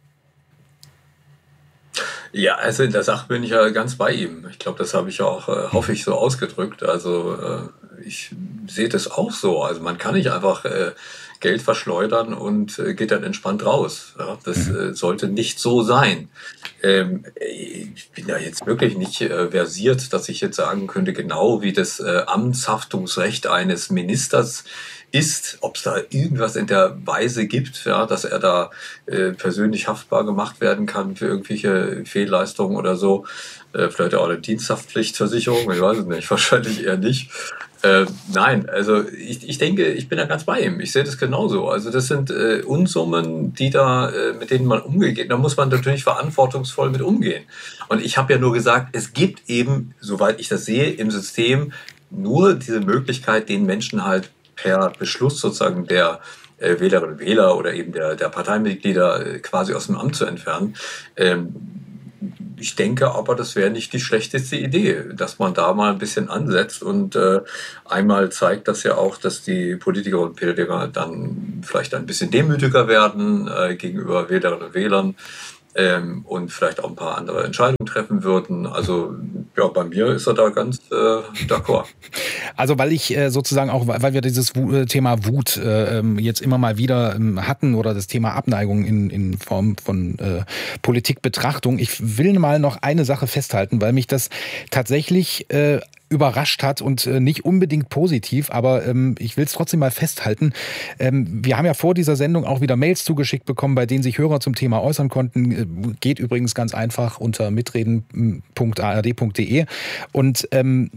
Ja, also in der Sache bin ich ja ganz bei ihm. Ich glaube, das habe ich auch, äh, hoffe ich, so ausgedrückt. Also äh, ich sehe das auch so. Also man kann nicht einfach äh, Geld verschleudern und äh, geht dann entspannt raus. Ja? Das äh, sollte nicht so sein. Ähm, ich bin ja jetzt wirklich nicht äh, versiert, dass ich jetzt sagen könnte, genau wie das äh, Amtshaftungsrecht eines Ministers ist, ob es da irgendwas in der Weise gibt, ja, dass er da äh, persönlich haftbar gemacht werden kann für irgendwelche Fehlleistungen oder so. Äh, vielleicht auch eine Diensthaftpflichtversicherung, ich weiß es nicht, wahrscheinlich eher nicht. Äh, nein, also ich, ich denke, ich bin da ganz bei ihm. Ich sehe das genauso. Also das sind äh, Unsummen, die da, äh, mit denen man umgeht. Da muss man natürlich verantwortungsvoll mit umgehen. Und ich habe ja nur gesagt, es gibt eben, soweit ich das sehe, im System nur diese Möglichkeit, den Menschen halt per Beschluss sozusagen der äh, Wählerinnen und Wähler oder eben der, der Parteimitglieder äh, quasi aus dem Amt zu entfernen. Ähm, Ich denke aber, das wäre nicht die schlechteste Idee, dass man da mal ein bisschen ansetzt und äh, einmal zeigt das ja auch, dass die Politikerinnen und Politiker dann vielleicht ein bisschen demütiger werden äh, gegenüber Wählerinnen und Wählern ähm, und vielleicht auch ein paar andere Entscheidungen treffen würden. Also ja, bei mir ist er da ganz äh, d'accord. Also weil ich äh, sozusagen auch, weil wir dieses Wu- Thema Wut äh, jetzt immer mal wieder ähm, hatten oder das Thema Abneigung in, in Form von äh, Politikbetrachtung. Ich will mal noch eine Sache festhalten, weil mich das tatsächlich äh, überrascht hat und äh, nicht unbedingt positiv, aber ähm, ich will es trotzdem mal festhalten. Ähm, wir haben ja vor dieser Sendung auch wieder Mails zugeschickt bekommen, bei denen sich Hörer zum Thema äußern konnten. Äh, geht übrigens ganz einfach unter mitreden punkt a r d punkt d e. Und ähm,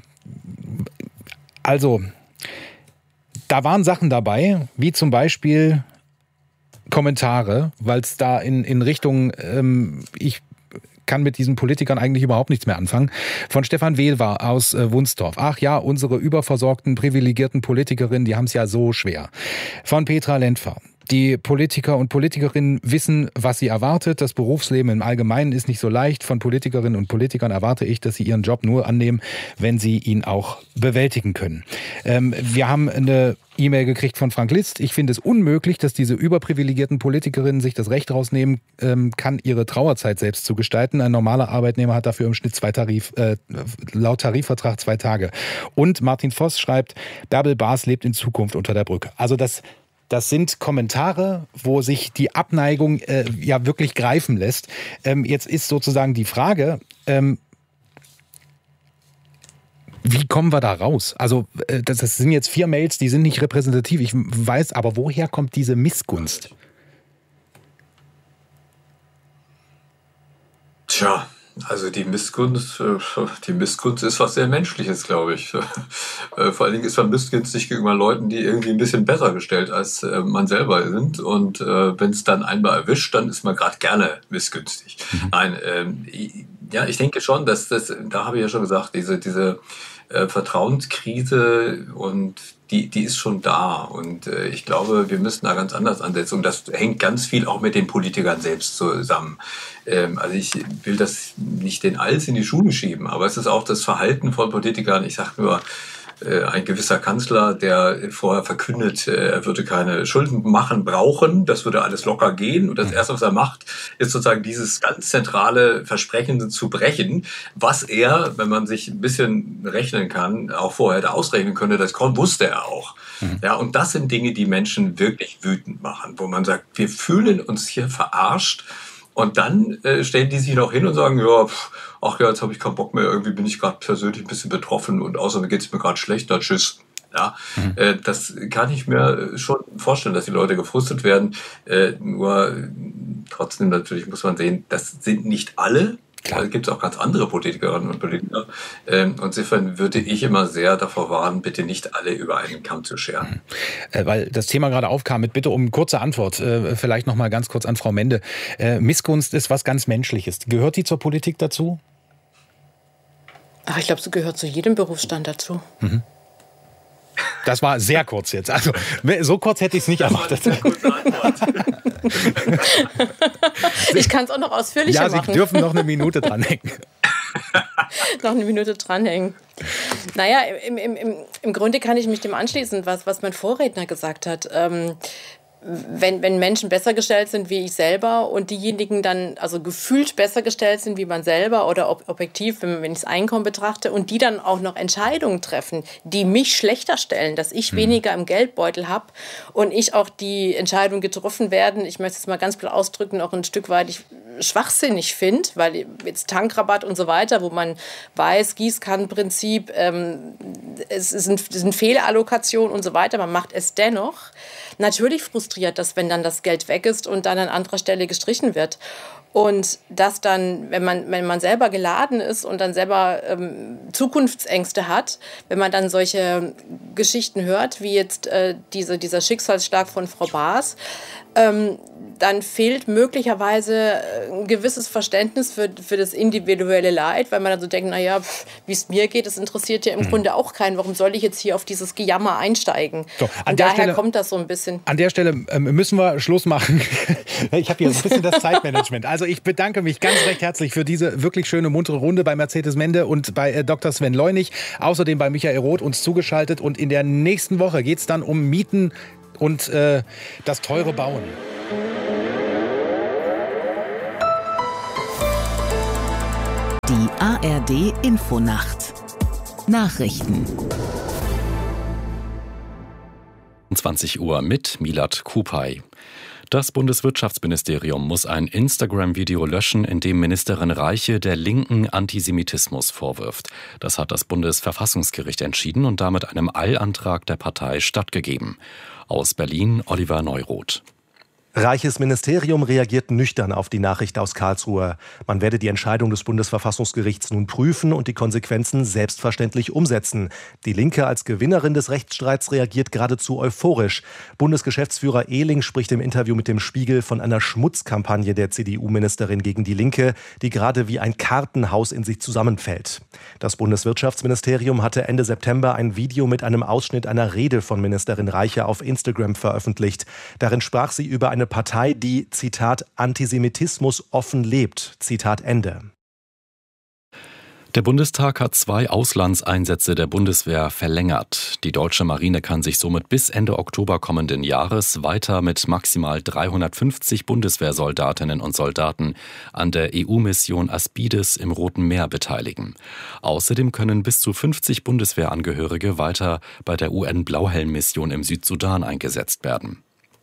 also, da waren Sachen dabei, wie zum Beispiel Kommentare, weil es da in, in Richtung, ähm, ich kann mit diesen Politikern eigentlich überhaupt nichts mehr anfangen. Von Stefan Wehlwer aus äh, Wunstorf. Ach ja, unsere überversorgten, privilegierten Politikerinnen, die haben es ja so schwer. Von Petra Lentfer. Die Politiker und Politikerinnen wissen, was sie erwartet. Das Berufsleben im Allgemeinen ist nicht so leicht. Von Politikerinnen und Politikern erwarte ich, dass sie ihren Job nur annehmen, wenn sie ihn auch bewältigen können. Ähm, wir haben eine E-Mail gekriegt von Frank List. Ich finde es unmöglich, dass diese überprivilegierten Politikerinnen sich das Recht rausnehmen ähm, kann, ihre Trauerzeit selbst zu gestalten. Ein normaler Arbeitnehmer hat dafür im Schnitt zwei Tarif, äh, laut Tarifvertrag zwei Tage. Und Martin Voss schreibt, Bärbel Baas lebt in Zukunft unter der Brücke. Also das Das sind Kommentare, wo sich die Abneigung äh, ja wirklich greifen lässt. Ähm, jetzt ist sozusagen die Frage, ähm, wie kommen wir da raus? Also äh, das, das sind jetzt vier Mails, die sind nicht repräsentativ. Ich weiß, aber woher kommt diese Missgunst? Tja, also die Missgunst, äh, die Missgunst ist was sehr Menschliches, glaube ich. Äh, Vor allen Dingen ist man missgünstig gegenüber Leuten, die irgendwie ein bisschen besser gestellt als äh, man selber sind. Und äh, wenn es dann einmal erwischt, dann ist man gerade gerne missgünstig. Mhm. Nein, ähm, ich, ja, ich denke schon, dass das, da habe ich ja schon gesagt, diese, diese äh, Vertrauenskrise und die, die ist schon da. Und äh, ich glaube, wir müssen da ganz anders ansetzen. Und das hängt ganz viel auch mit den Politikern selbst zusammen. Ähm, also ich will das nicht den Alls in die Schuhe schieben, aber es ist auch das Verhalten von Politikern. Ich sage nur, äh, ein gewisser Kanzler, der vorher verkündet, äh, er würde keine Schulden machen, brauchen, das würde alles locker gehen. Und das Erste, was er macht, ist sozusagen dieses ganz zentrale Versprechen zu brechen, was er, wenn man sich ein bisschen rechnen kann, auch vorher hätte ausrechnen können, das wusste er auch. Mhm. Ja, und das sind Dinge, die Menschen wirklich wütend machen, wo man sagt, wir fühlen uns hier verarscht. Und dann äh, stellen die sich noch hin und sagen, ja, pff, ach ja, jetzt habe ich keinen Bock mehr, irgendwie bin ich gerade persönlich ein bisschen betroffen und außerdem geht es mir gerade schlecht, dann tschüss. Ja, mhm. äh, das kann ich mir schon vorstellen, dass die Leute gefrustet werden. Äh, nur äh, trotzdem natürlich muss man sehen, das sind nicht alle. Da gibt es auch ganz andere Politikerinnen und Politiker. Ähm, insofern würde ich immer sehr davor warnen, bitte nicht alle über einen Kamm zu scheren. Äh, weil das Thema gerade aufkam, mit Bitte um kurze Antwort, äh, vielleicht noch mal ganz kurz an Frau Mende. Äh, Missgunst ist was ganz Menschliches. Gehört die zur Politik dazu? Ach, ich glaube, sie gehört zu jedem Berufsstand dazu. Mhm. Das war sehr kurz jetzt. Also so kurz hätte ich es nicht erwartet. Ich kann es auch noch ausführlicher machen. Ja, Sie dürfen noch eine Minute dranhängen. noch eine Minute dranhängen. Naja, im, im, im, im Grunde kann ich mich dem anschließen, was, was mein Vorredner gesagt hat. Ähm, Wenn, wenn Menschen besser gestellt sind wie ich selber und diejenigen dann also gefühlt besser gestellt sind wie man selber oder ob, objektiv, wenn, wenn ich das Einkommen betrachte und die dann auch noch Entscheidungen treffen, die mich schlechter stellen, dass ich hm. weniger im Geldbeutel habe und ich auch die Entscheidungen getroffen werden, ich möchte es mal ganz klar ausdrücken, auch ein Stück weit ich schwachsinnig finde, weil jetzt Tankrabatt und so weiter, wo man weiß, Gießkannenprinzip, ähm, es sind, es sind Fehlallokationen und so weiter, man macht es dennoch. Natürlich frustriert das, wenn dann das Geld weg ist und dann an anderer Stelle gestrichen wird. Und das dann, wenn man, wenn man selber geladen ist und dann selber ähm, Zukunftsängste hat, wenn man dann solche Geschichten hört, wie jetzt äh, diese, dieser Schicksalsschlag von Frau Baas, ähm, dann fehlt möglicherweise ein gewisses Verständnis für, für das individuelle Leid, weil man dann so denkt, naja, wie es mir geht, das interessiert ja im mhm. Grunde auch keinen. Warum soll ich jetzt hier auf dieses Gejammer einsteigen? So, Und daher Stelle, kommt das so ein bisschen. An der Stelle ähm, müssen wir Schluss machen. Ich habe hier ein bisschen das Zeitmanagement. Also ich bedanke mich ganz recht herzlich für diese wirklich schöne, muntere Runde bei Mercedes Mende und bei äh, Doktor Sven Leunig. Außerdem bei Michael Roth uns zugeschaltet. Und in der nächsten Woche geht es dann um Mieten und äh, das teure Bauen. Die A R D Infonacht. Nachrichten. zwanzig Uhr mit Milad Kupay. Das Bundeswirtschaftsministerium muss ein Instagram-Video löschen, in dem Ministerin Reiche der Linken Antisemitismus vorwirft. Das hat das Bundesverfassungsgericht entschieden und damit einem Eilantrag der Partei stattgegeben. Aus Berlin Oliver Neuroth. Reiches Ministerium reagiert nüchtern auf die Nachricht aus Karlsruhe. Man werde die Entscheidung des Bundesverfassungsgerichts nun prüfen und die Konsequenzen selbstverständlich umsetzen. Die Linke als Gewinnerin des Rechtsstreits reagiert geradezu euphorisch. Bundesgeschäftsführer Ehling spricht im Interview mit dem Spiegel von einer Schmutzkampagne der C D U-Ministerin gegen die Linke, die gerade wie ein Kartenhaus in sich zusammenfällt. Das Bundeswirtschaftsministerium hatte Ende September ein Video mit einem Ausschnitt einer Rede von Ministerin Reiche auf Instagram veröffentlicht. Darin sprach sie über eine Eine Partei, die, Zitat, Antisemitismus offen lebt, Zitat Ende. Der Bundestag hat zwei Auslandseinsätze der Bundeswehr verlängert. Die deutsche Marine kann sich somit bis Ende Oktober kommenden Jahres weiter mit maximal dreihundertfünfzig Bundeswehrsoldatinnen und Soldaten an der E U-Mission Aspides im Roten Meer beteiligen. Außerdem können bis zu fünfzig Bundeswehrangehörige weiter bei der U N-Blauhelm-Mission im Südsudan eingesetzt werden.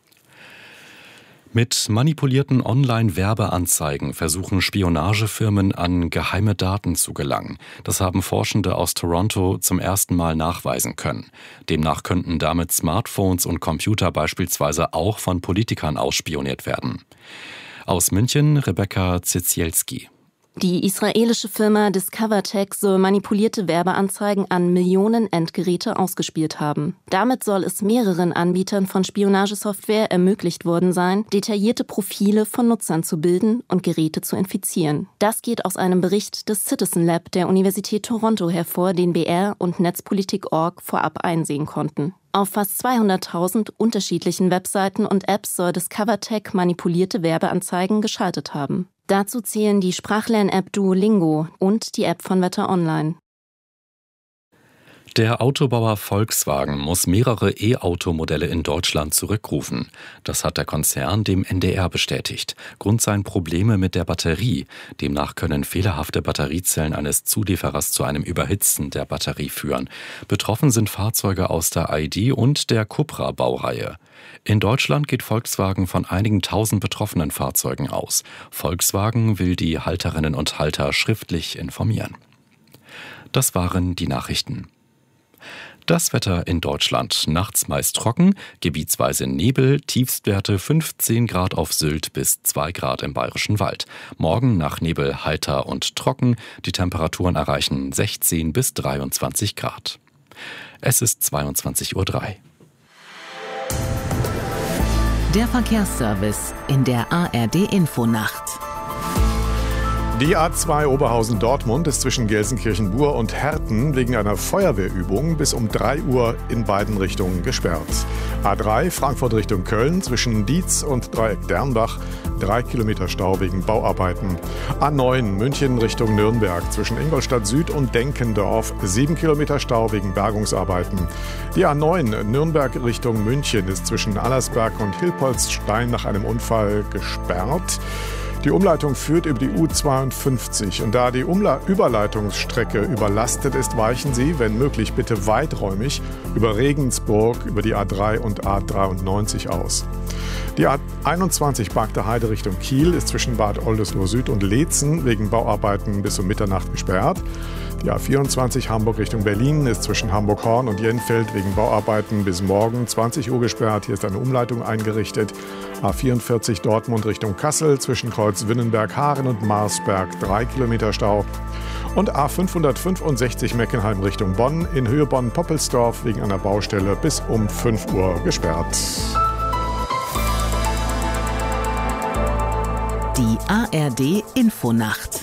Mit manipulierten Online-Werbeanzeigen versuchen Spionagefirmen an geheime Daten zu gelangen. Das haben Forschende aus Toronto zum ersten Mal nachweisen können. Demnach könnten damit Smartphones und Computer beispielsweise auch von Politikern ausspioniert werden. Aus München Rebecca Zizielski. Die israelische Firma DiscoverTech soll manipulierte Werbeanzeigen an Millionen Endgeräte ausgespielt haben. Damit soll es mehreren Anbietern von Spionagesoftware ermöglicht worden sein, detaillierte Profile von Nutzern zu bilden und Geräte zu infizieren. Das geht aus einem Bericht des Citizen Lab der Universität Toronto hervor, den B R und Netzpolitik Punkt org vorab einsehen konnten. Auf fast zweihunderttausend unterschiedlichen Webseiten und Apps soll DiscoverTech manipulierte Werbeanzeigen geschaltet haben. Dazu zählen die Sprachlern-App Duolingo und die App von Wetter Online. Der Autobauer Volkswagen muss mehrere E-Auto-Modelle in Deutschland zurückrufen. Das hat der Konzern dem N D R bestätigt. Grund seien Probleme mit der Batterie. Demnach können fehlerhafte Batteriezellen eines Zulieferers zu einem Überhitzen der Batterie führen. Betroffen sind Fahrzeuge aus der I D und der Cupra-Baureihe. In Deutschland geht Volkswagen von einigen tausend betroffenen Fahrzeugen aus. Volkswagen will die Halterinnen und Halter schriftlich informieren. Das waren die Nachrichten. Das Wetter in Deutschland. Nachts meist trocken, gebietsweise Nebel, Tiefstwerte fünfzehn Grad auf Sylt bis zwei Grad im Bayerischen Wald. Morgen nach Nebel heiter und trocken, die Temperaturen erreichen sechzehn bis dreiundzwanzig Grad. Es ist zweiundzwanzig Uhr drei. Der Verkehrsservice in der A R D Infonacht. Die A zwei Oberhausen-Dortmund ist zwischen Gelsenkirchen-Bur und Herten wegen einer Feuerwehrübung bis um drei Uhr in beiden Richtungen gesperrt. A drei Frankfurt Richtung Köln zwischen Dietz und Dreieck Dernbach, drei Kilometer Stau wegen Bauarbeiten. A neun München Richtung Nürnberg zwischen Ingolstadt Süd und Denkendorf, sieben Kilometer Stau wegen Bergungsarbeiten. Die A neun Nürnberg Richtung München ist zwischen Allersberg und Hilpoltstein nach einem Unfall gesperrt. Die Umleitung führt über die U zweiundfünfzig und da die Umla- Überleitungsstrecke überlastet ist, weichen Sie, wenn möglich, bitte weiträumig über Regensburg, über die A drei und A dreiundneunzig aus. Die A einundzwanzig Bagde Heide Richtung Kiel ist zwischen Bad Oldesloe Süd und Leetzen wegen Bauarbeiten bis um Mitternacht gesperrt. Die A vierundzwanzig Hamburg Richtung Berlin ist zwischen Hamburg-Horn und Jenfeld wegen Bauarbeiten bis morgen zwanzig Uhr gesperrt. Hier ist eine Umleitung eingerichtet. A vierundvierzig Dortmund Richtung Kassel zwischen Kreuz-Winnenberg-Haaren und Marsberg drei Kilometer Stau. Und A fünfhundertfünfundsechzig Meckenheim Richtung Bonn in Höhe Bonn-Poppelsdorf wegen einer Baustelle bis um fünf Uhr gesperrt. Die A R D Infonacht.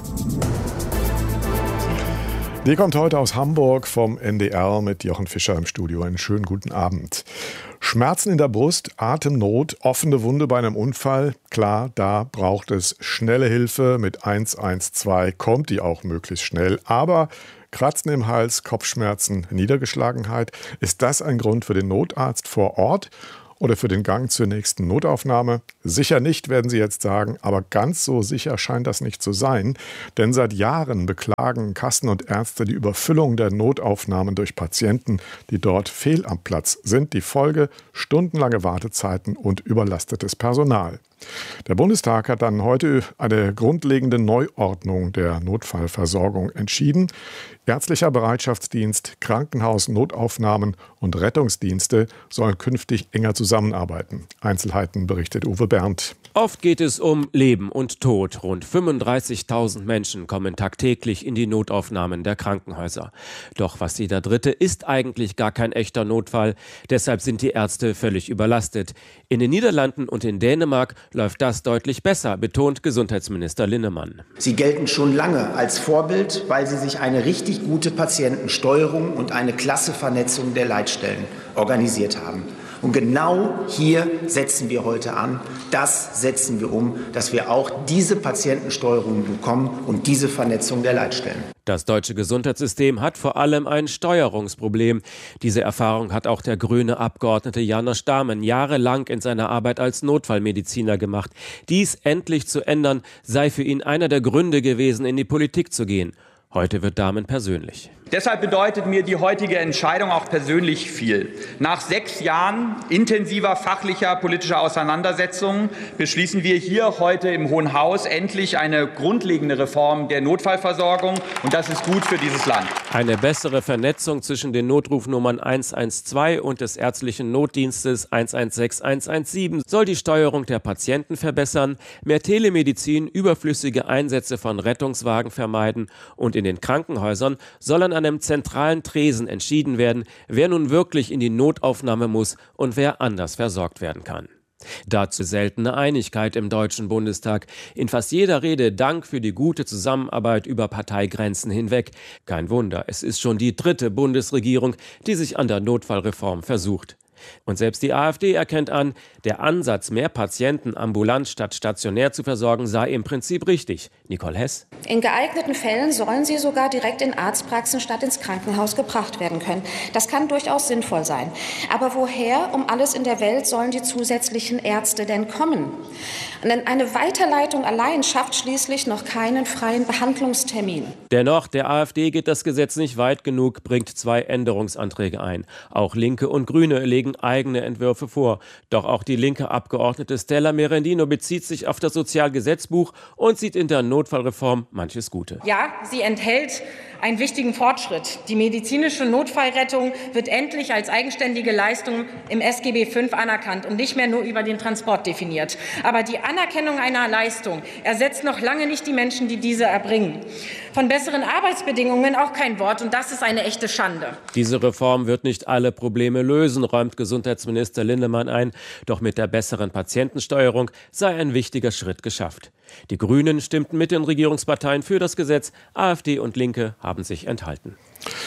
Die kommt heute aus Hamburg vom N D R mit Jochen Fischer im Studio. Einen schönen guten Abend. Schmerzen in der Brust, Atemnot, offene Wunde bei einem Unfall. Klar, da braucht es schnelle Hilfe. Mit eins eins zwei kommt die auch möglichst schnell. Aber Kratzen im Hals, Kopfschmerzen, Niedergeschlagenheit. Ist das ein Grund für den Notarzt vor Ort oder für den Gang zur nächsten Notaufnahme? Sicher nicht, werden Sie jetzt sagen, aber ganz so sicher scheint das nicht zu sein. Denn seit Jahren beklagen Kassen und Ärzte die Überfüllung der Notaufnahmen durch Patienten, die dort fehl am Platz sind. Die Folge: stundenlange Wartezeiten und überlastetes Personal. Der Bundestag hat dann heute eine grundlegende Neuordnung der Notfallversorgung entschieden. Ärztlicher Bereitschaftsdienst, Krankenhaus, Notaufnahmen und Rettungsdienste sollen künftig enger zusammenarbeiten. Einzelheiten berichtet Uwe Berndt. Oft geht es um Leben und Tod. Rund fünfunddreißigtausend Menschen kommen tagtäglich in die Notaufnahmen der Krankenhäuser. Doch was jeder Dritte ist eigentlich gar kein echter Notfall. Deshalb sind die Ärzte völlig überlastet. In den Niederlanden und in Dänemark läuft das deutlich besser, betont Gesundheitsminister Linnemann. Sie gelten schon lange als Vorbild, weil sie sich eine richtig gute Patientensteuerung und eine klasse Vernetzung der Leitstellen organisiert haben. Und genau hier setzen wir heute an. Das setzen wir um, dass wir auch diese Patientensteuerung bekommen und diese Vernetzung der Leitstellen. Das deutsche Gesundheitssystem hat vor allem ein Steuerungsproblem. Diese Erfahrung hat auch der grüne Abgeordnete János Dahmen jahrelang in seiner Arbeit als Notfallmediziner gemacht. Dies endlich zu ändern, sei für ihn einer der Gründe gewesen, in die Politik zu gehen. Heute wird Dahmen persönlich. Deshalb bedeutet mir die heutige Entscheidung auch persönlich viel. Nach sechs Jahren intensiver fachlicher politischer Auseinandersetzungen beschließen wir hier heute im Hohen Haus endlich eine grundlegende Reform der Notfallversorgung. Und das ist gut für dieses Land. Eine bessere Vernetzung zwischen den Notrufnummern eins eins zwei und des ärztlichen Notdienstes eins eins sechs eins eins sieben soll die Steuerung der Patienten verbessern, mehr Telemedizin, überflüssige Einsätze von Rettungswagen vermeiden und in den Krankenhäusern soll an einem zentralen Tresen entschieden werden, wer nun wirklich in die Notaufnahme muss und wer anders versorgt werden kann. Dazu seltene Einigkeit im Deutschen Bundestag. In fast jeder Rede Dank für die gute Zusammenarbeit über Parteigrenzen hinweg. Kein Wunder, es ist schon die dritte Bundesregierung, die sich an der Notfallreform versucht. Und selbst die AfD erkennt an, der Ansatz, mehr Patienten ambulant statt stationär zu versorgen, sei im Prinzip richtig. Nicole Hess. In geeigneten Fällen sollen sie sogar direkt in Arztpraxen statt ins Krankenhaus gebracht werden können. Das kann durchaus sinnvoll sein. Aber woher um alles in der Welt sollen die zusätzlichen Ärzte denn kommen? Denn eine Weiterleitung allein schafft schließlich noch keinen freien Behandlungstermin. Dennoch, der AfD geht das Gesetz nicht weit genug, bringt zwei Änderungsanträge ein. Auch Linke und Grüne legen eigene Entwürfe vor. Doch auch die linke Abgeordnete Stella Merendino bezieht sich auf das Sozialgesetzbuch und sieht in der Notfallreform manches Gute. Ja, sie enthält einen wichtigen Fortschritt. Die medizinische Notfallrettung wird endlich als eigenständige Leistung im S G B fünf anerkannt und nicht mehr nur über den Transport definiert. Aber die Anerkennung einer Leistung ersetzt noch lange nicht die Menschen, die diese erbringen. Von besseren Arbeitsbedingungen auch kein Wort, und das ist eine echte Schande. Diese Reform wird nicht alle Probleme lösen, räumt Gesundheitsminister Linnemann ein. Doch mit der besseren Patientensteuerung sei ein wichtiger Schritt geschafft. Die Grünen stimmten mit den Regierungsparteien für das Gesetz. AfD und Linke haben sich enthalten.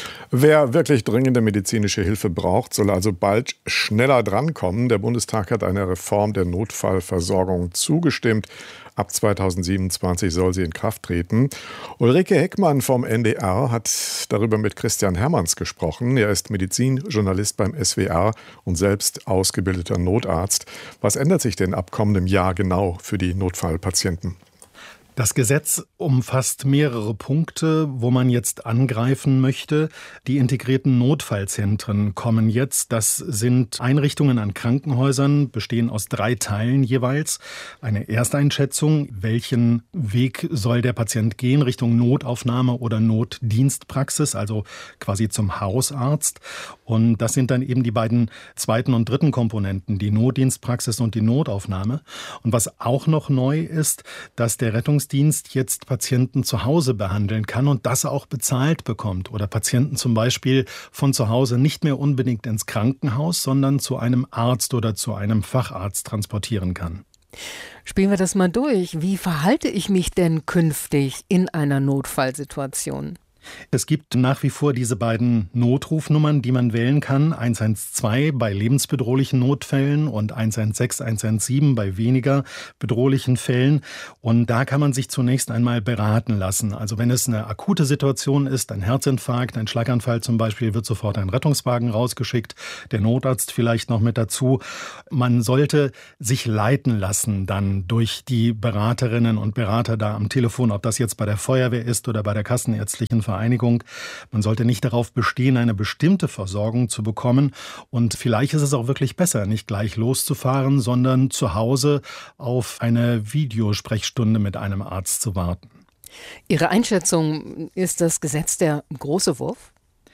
Wer wirklich dringende medizinische Hilfe braucht, soll also bald schneller drankommen. Der Bundestag hat einer Reform der Notfallversorgung zugestimmt. Ab zweitausendsiebenundzwanzig soll sie in Kraft treten. Ulrike Heckmann vom N D R hat darüber mit Christian Hermanns gesprochen. Er ist Medizinjournalist beim S W R und selbst ausgebildeter Notarzt. Was ändert sich denn ab kommendem Jahr genau für die Notfallpatienten? Das Gesetz umfasst mehrere Punkte, wo man jetzt angreifen möchte. Die integrierten Notfallzentren kommen jetzt. Das sind Einrichtungen an Krankenhäusern, bestehen aus drei Teilen jeweils. Eine Ersteinschätzung, welchen Weg soll der Patient gehen, Richtung Notaufnahme oder Notdienstpraxis, also quasi zum Hausarzt. Und das sind dann eben die beiden zweiten und dritten Komponenten, die Notdienstpraxis und die Notaufnahme. Und was auch noch neu ist, dass der Rettungsdienst jetzt Patienten zu Hause behandeln kann und das auch bezahlt bekommt oder Patienten zum Beispiel von zu Hause nicht mehr unbedingt ins Krankenhaus, sondern zu einem Arzt oder zu einem Facharzt transportieren kann. Spielen wir das mal durch. Wie verhalte ich mich denn künftig in einer Notfallsituation? Es gibt nach wie vor diese beiden Notrufnummern, die man wählen kann. eins eins zwei bei lebensbedrohlichen Notfällen und eins eins sechs, eins eins sieben bei weniger bedrohlichen Fällen. Und da kann man sich zunächst einmal beraten lassen. Also wenn es eine akute Situation ist, ein Herzinfarkt, ein Schlaganfall zum Beispiel, wird sofort ein Rettungswagen rausgeschickt, der Notarzt vielleicht noch mit dazu. Man sollte sich leiten lassen dann durch die Beraterinnen und Berater da am Telefon, ob das jetzt bei der Feuerwehr ist oder bei der kassenärztlichen Vereinigung. Man sollte nicht darauf bestehen, eine bestimmte Versorgung zu bekommen. Und vielleicht ist es auch wirklich besser, nicht gleich loszufahren, sondern zu Hause auf eine Videosprechstunde mit einem Arzt zu warten. Ihre Einschätzung, ist das Gesetz der große Wurf?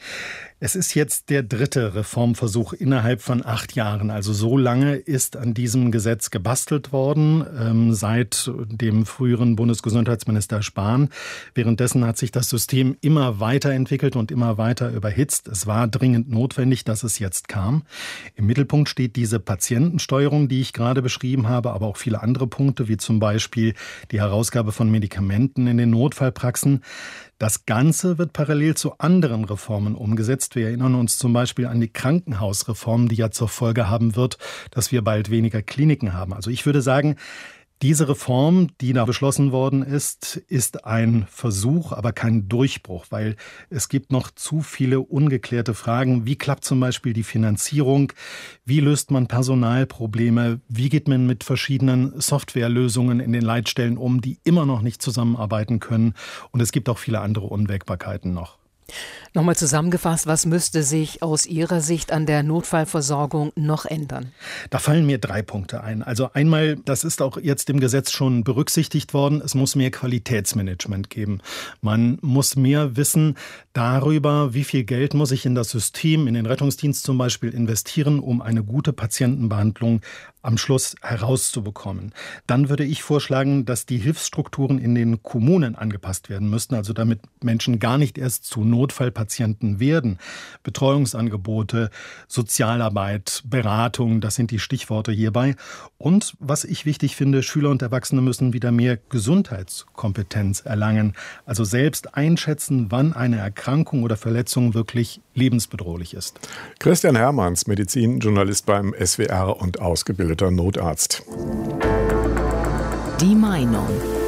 Es ist jetzt der dritte Reformversuch innerhalb von acht Jahren. Also so lange ist an diesem Gesetz gebastelt worden, ähm, seit dem früheren Bundesgesundheitsminister Spahn. Währenddessen hat sich das System immer weiterentwickelt und immer weiter überhitzt. Es war dringend notwendig, dass es jetzt kam. Im Mittelpunkt steht diese Patientensteuerung, die ich gerade beschrieben habe, aber auch viele andere Punkte, wie zum Beispiel die Herausgabe von Medikamenten in den Notfallpraxen. Das Ganze wird parallel zu anderen Reformen umgesetzt. Wir erinnern uns zum Beispiel an die Krankenhausreform, die ja zur Folge haben wird, dass wir bald weniger Kliniken haben. Also ich würde sagen, diese Reform, die da beschlossen worden ist, ist ein Versuch, aber kein Durchbruch, weil es gibt noch zu viele ungeklärte Fragen. Wie klappt zum Beispiel die Finanzierung? Wie löst man Personalprobleme? Wie geht man mit verschiedenen Softwarelösungen in den Leitstellen um, die immer noch nicht zusammenarbeiten können? Und es gibt auch viele andere Unwägbarkeiten noch. Nochmal zusammengefasst, was müsste sich aus Ihrer Sicht an der Notfallversorgung noch ändern? Da fallen mir drei Punkte ein. Also einmal, das ist auch jetzt im Gesetz schon berücksichtigt worden, es muss mehr Qualitätsmanagement geben. Man muss mehr wissen darüber, wie viel Geld muss ich in das System, in den Rettungsdienst zum Beispiel investieren, um eine gute Patientenbehandlung am Schluss herauszubekommen. Dann würde ich vorschlagen, dass die Hilfsstrukturen in den Kommunen angepasst werden müssten, also damit Menschen gar nicht erst zu Notfallpatienten werden. Betreuungsangebote, Sozialarbeit, Beratung, das sind die Stichworte hierbei. Und was ich wichtig finde, Schüler und Erwachsene müssen wieder mehr Gesundheitskompetenz erlangen, also selbst einschätzen, wann eine Erkrankung oder Verletzung wirklich lebensbedrohlich ist. Christian Hermanns, Medizinjournalist beim S W R und ausgebildeter Notarzt. Die Meinung.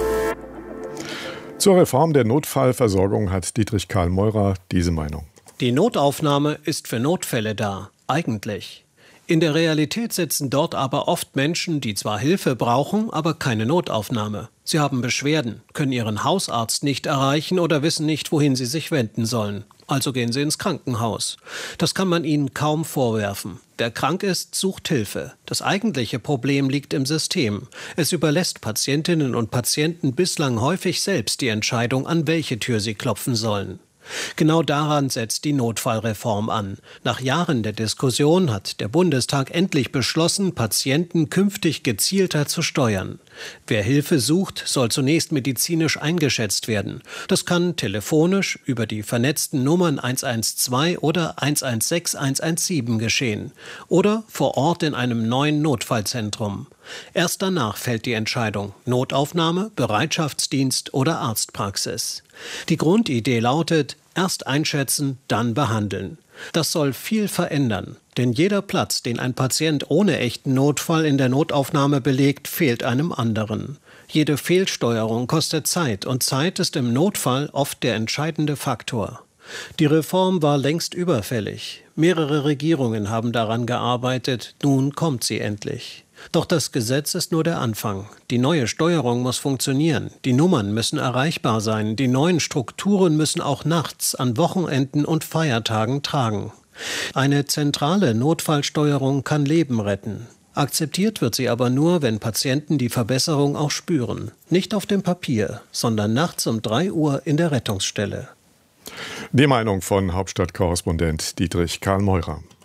Zur Reform der Notfallversorgung hat Dietrich Karl Meurer diese Meinung. Die Notaufnahme ist für Notfälle da, eigentlich. In der Realität sitzen dort aber oft Menschen, die zwar Hilfe brauchen, aber keine Notaufnahme. Sie haben Beschwerden, können ihren Hausarzt nicht erreichen oder wissen nicht, wohin sie sich wenden sollen. Also gehen sie ins Krankenhaus. Das kann man ihnen kaum vorwerfen. Wer krank ist, sucht Hilfe. Das eigentliche Problem liegt im System. Es überlässt Patientinnen und Patienten bislang häufig selbst die Entscheidung, an welche Tür sie klopfen sollen. Genau daran setzt die Notfallreform an. Nach Jahren der Diskussion hat der Bundestag endlich beschlossen, Patienten künftig gezielter zu steuern. Wer Hilfe sucht, soll zunächst medizinisch eingeschätzt werden. Das kann telefonisch über die vernetzten Nummern eins eins zwei oder eins eins sechs, eins eins sieben geschehen oder vor Ort in einem neuen Notfallzentrum. Erst danach fällt die Entscheidung: Notaufnahme, Bereitschaftsdienst oder Arztpraxis. Die Grundidee lautet: erst einschätzen, dann behandeln. Das soll viel verändern, denn jeder Platz, den ein Patient ohne echten Notfall in der Notaufnahme belegt, fehlt einem anderen. Jede Fehlsteuerung kostet Zeit und Zeit ist im Notfall oft der entscheidende Faktor. Die Reform war längst überfällig. Mehrere Regierungen haben daran gearbeitet, nun kommt sie endlich. Doch das Gesetz ist nur der Anfang. Die neue Steuerung muss funktionieren. Die Nummern müssen erreichbar sein. Die neuen Strukturen müssen auch nachts, an Wochenenden und Feiertagen tragen. Eine zentrale Notfallsteuerung kann Leben retten. Akzeptiert wird sie aber nur, wenn Patienten die Verbesserung auch spüren. Nicht auf dem Papier, sondern nachts um drei Uhr in der Rettungsstelle. Die Meinung von Hauptstadtkorrespondent Dietrich Karl Meurer.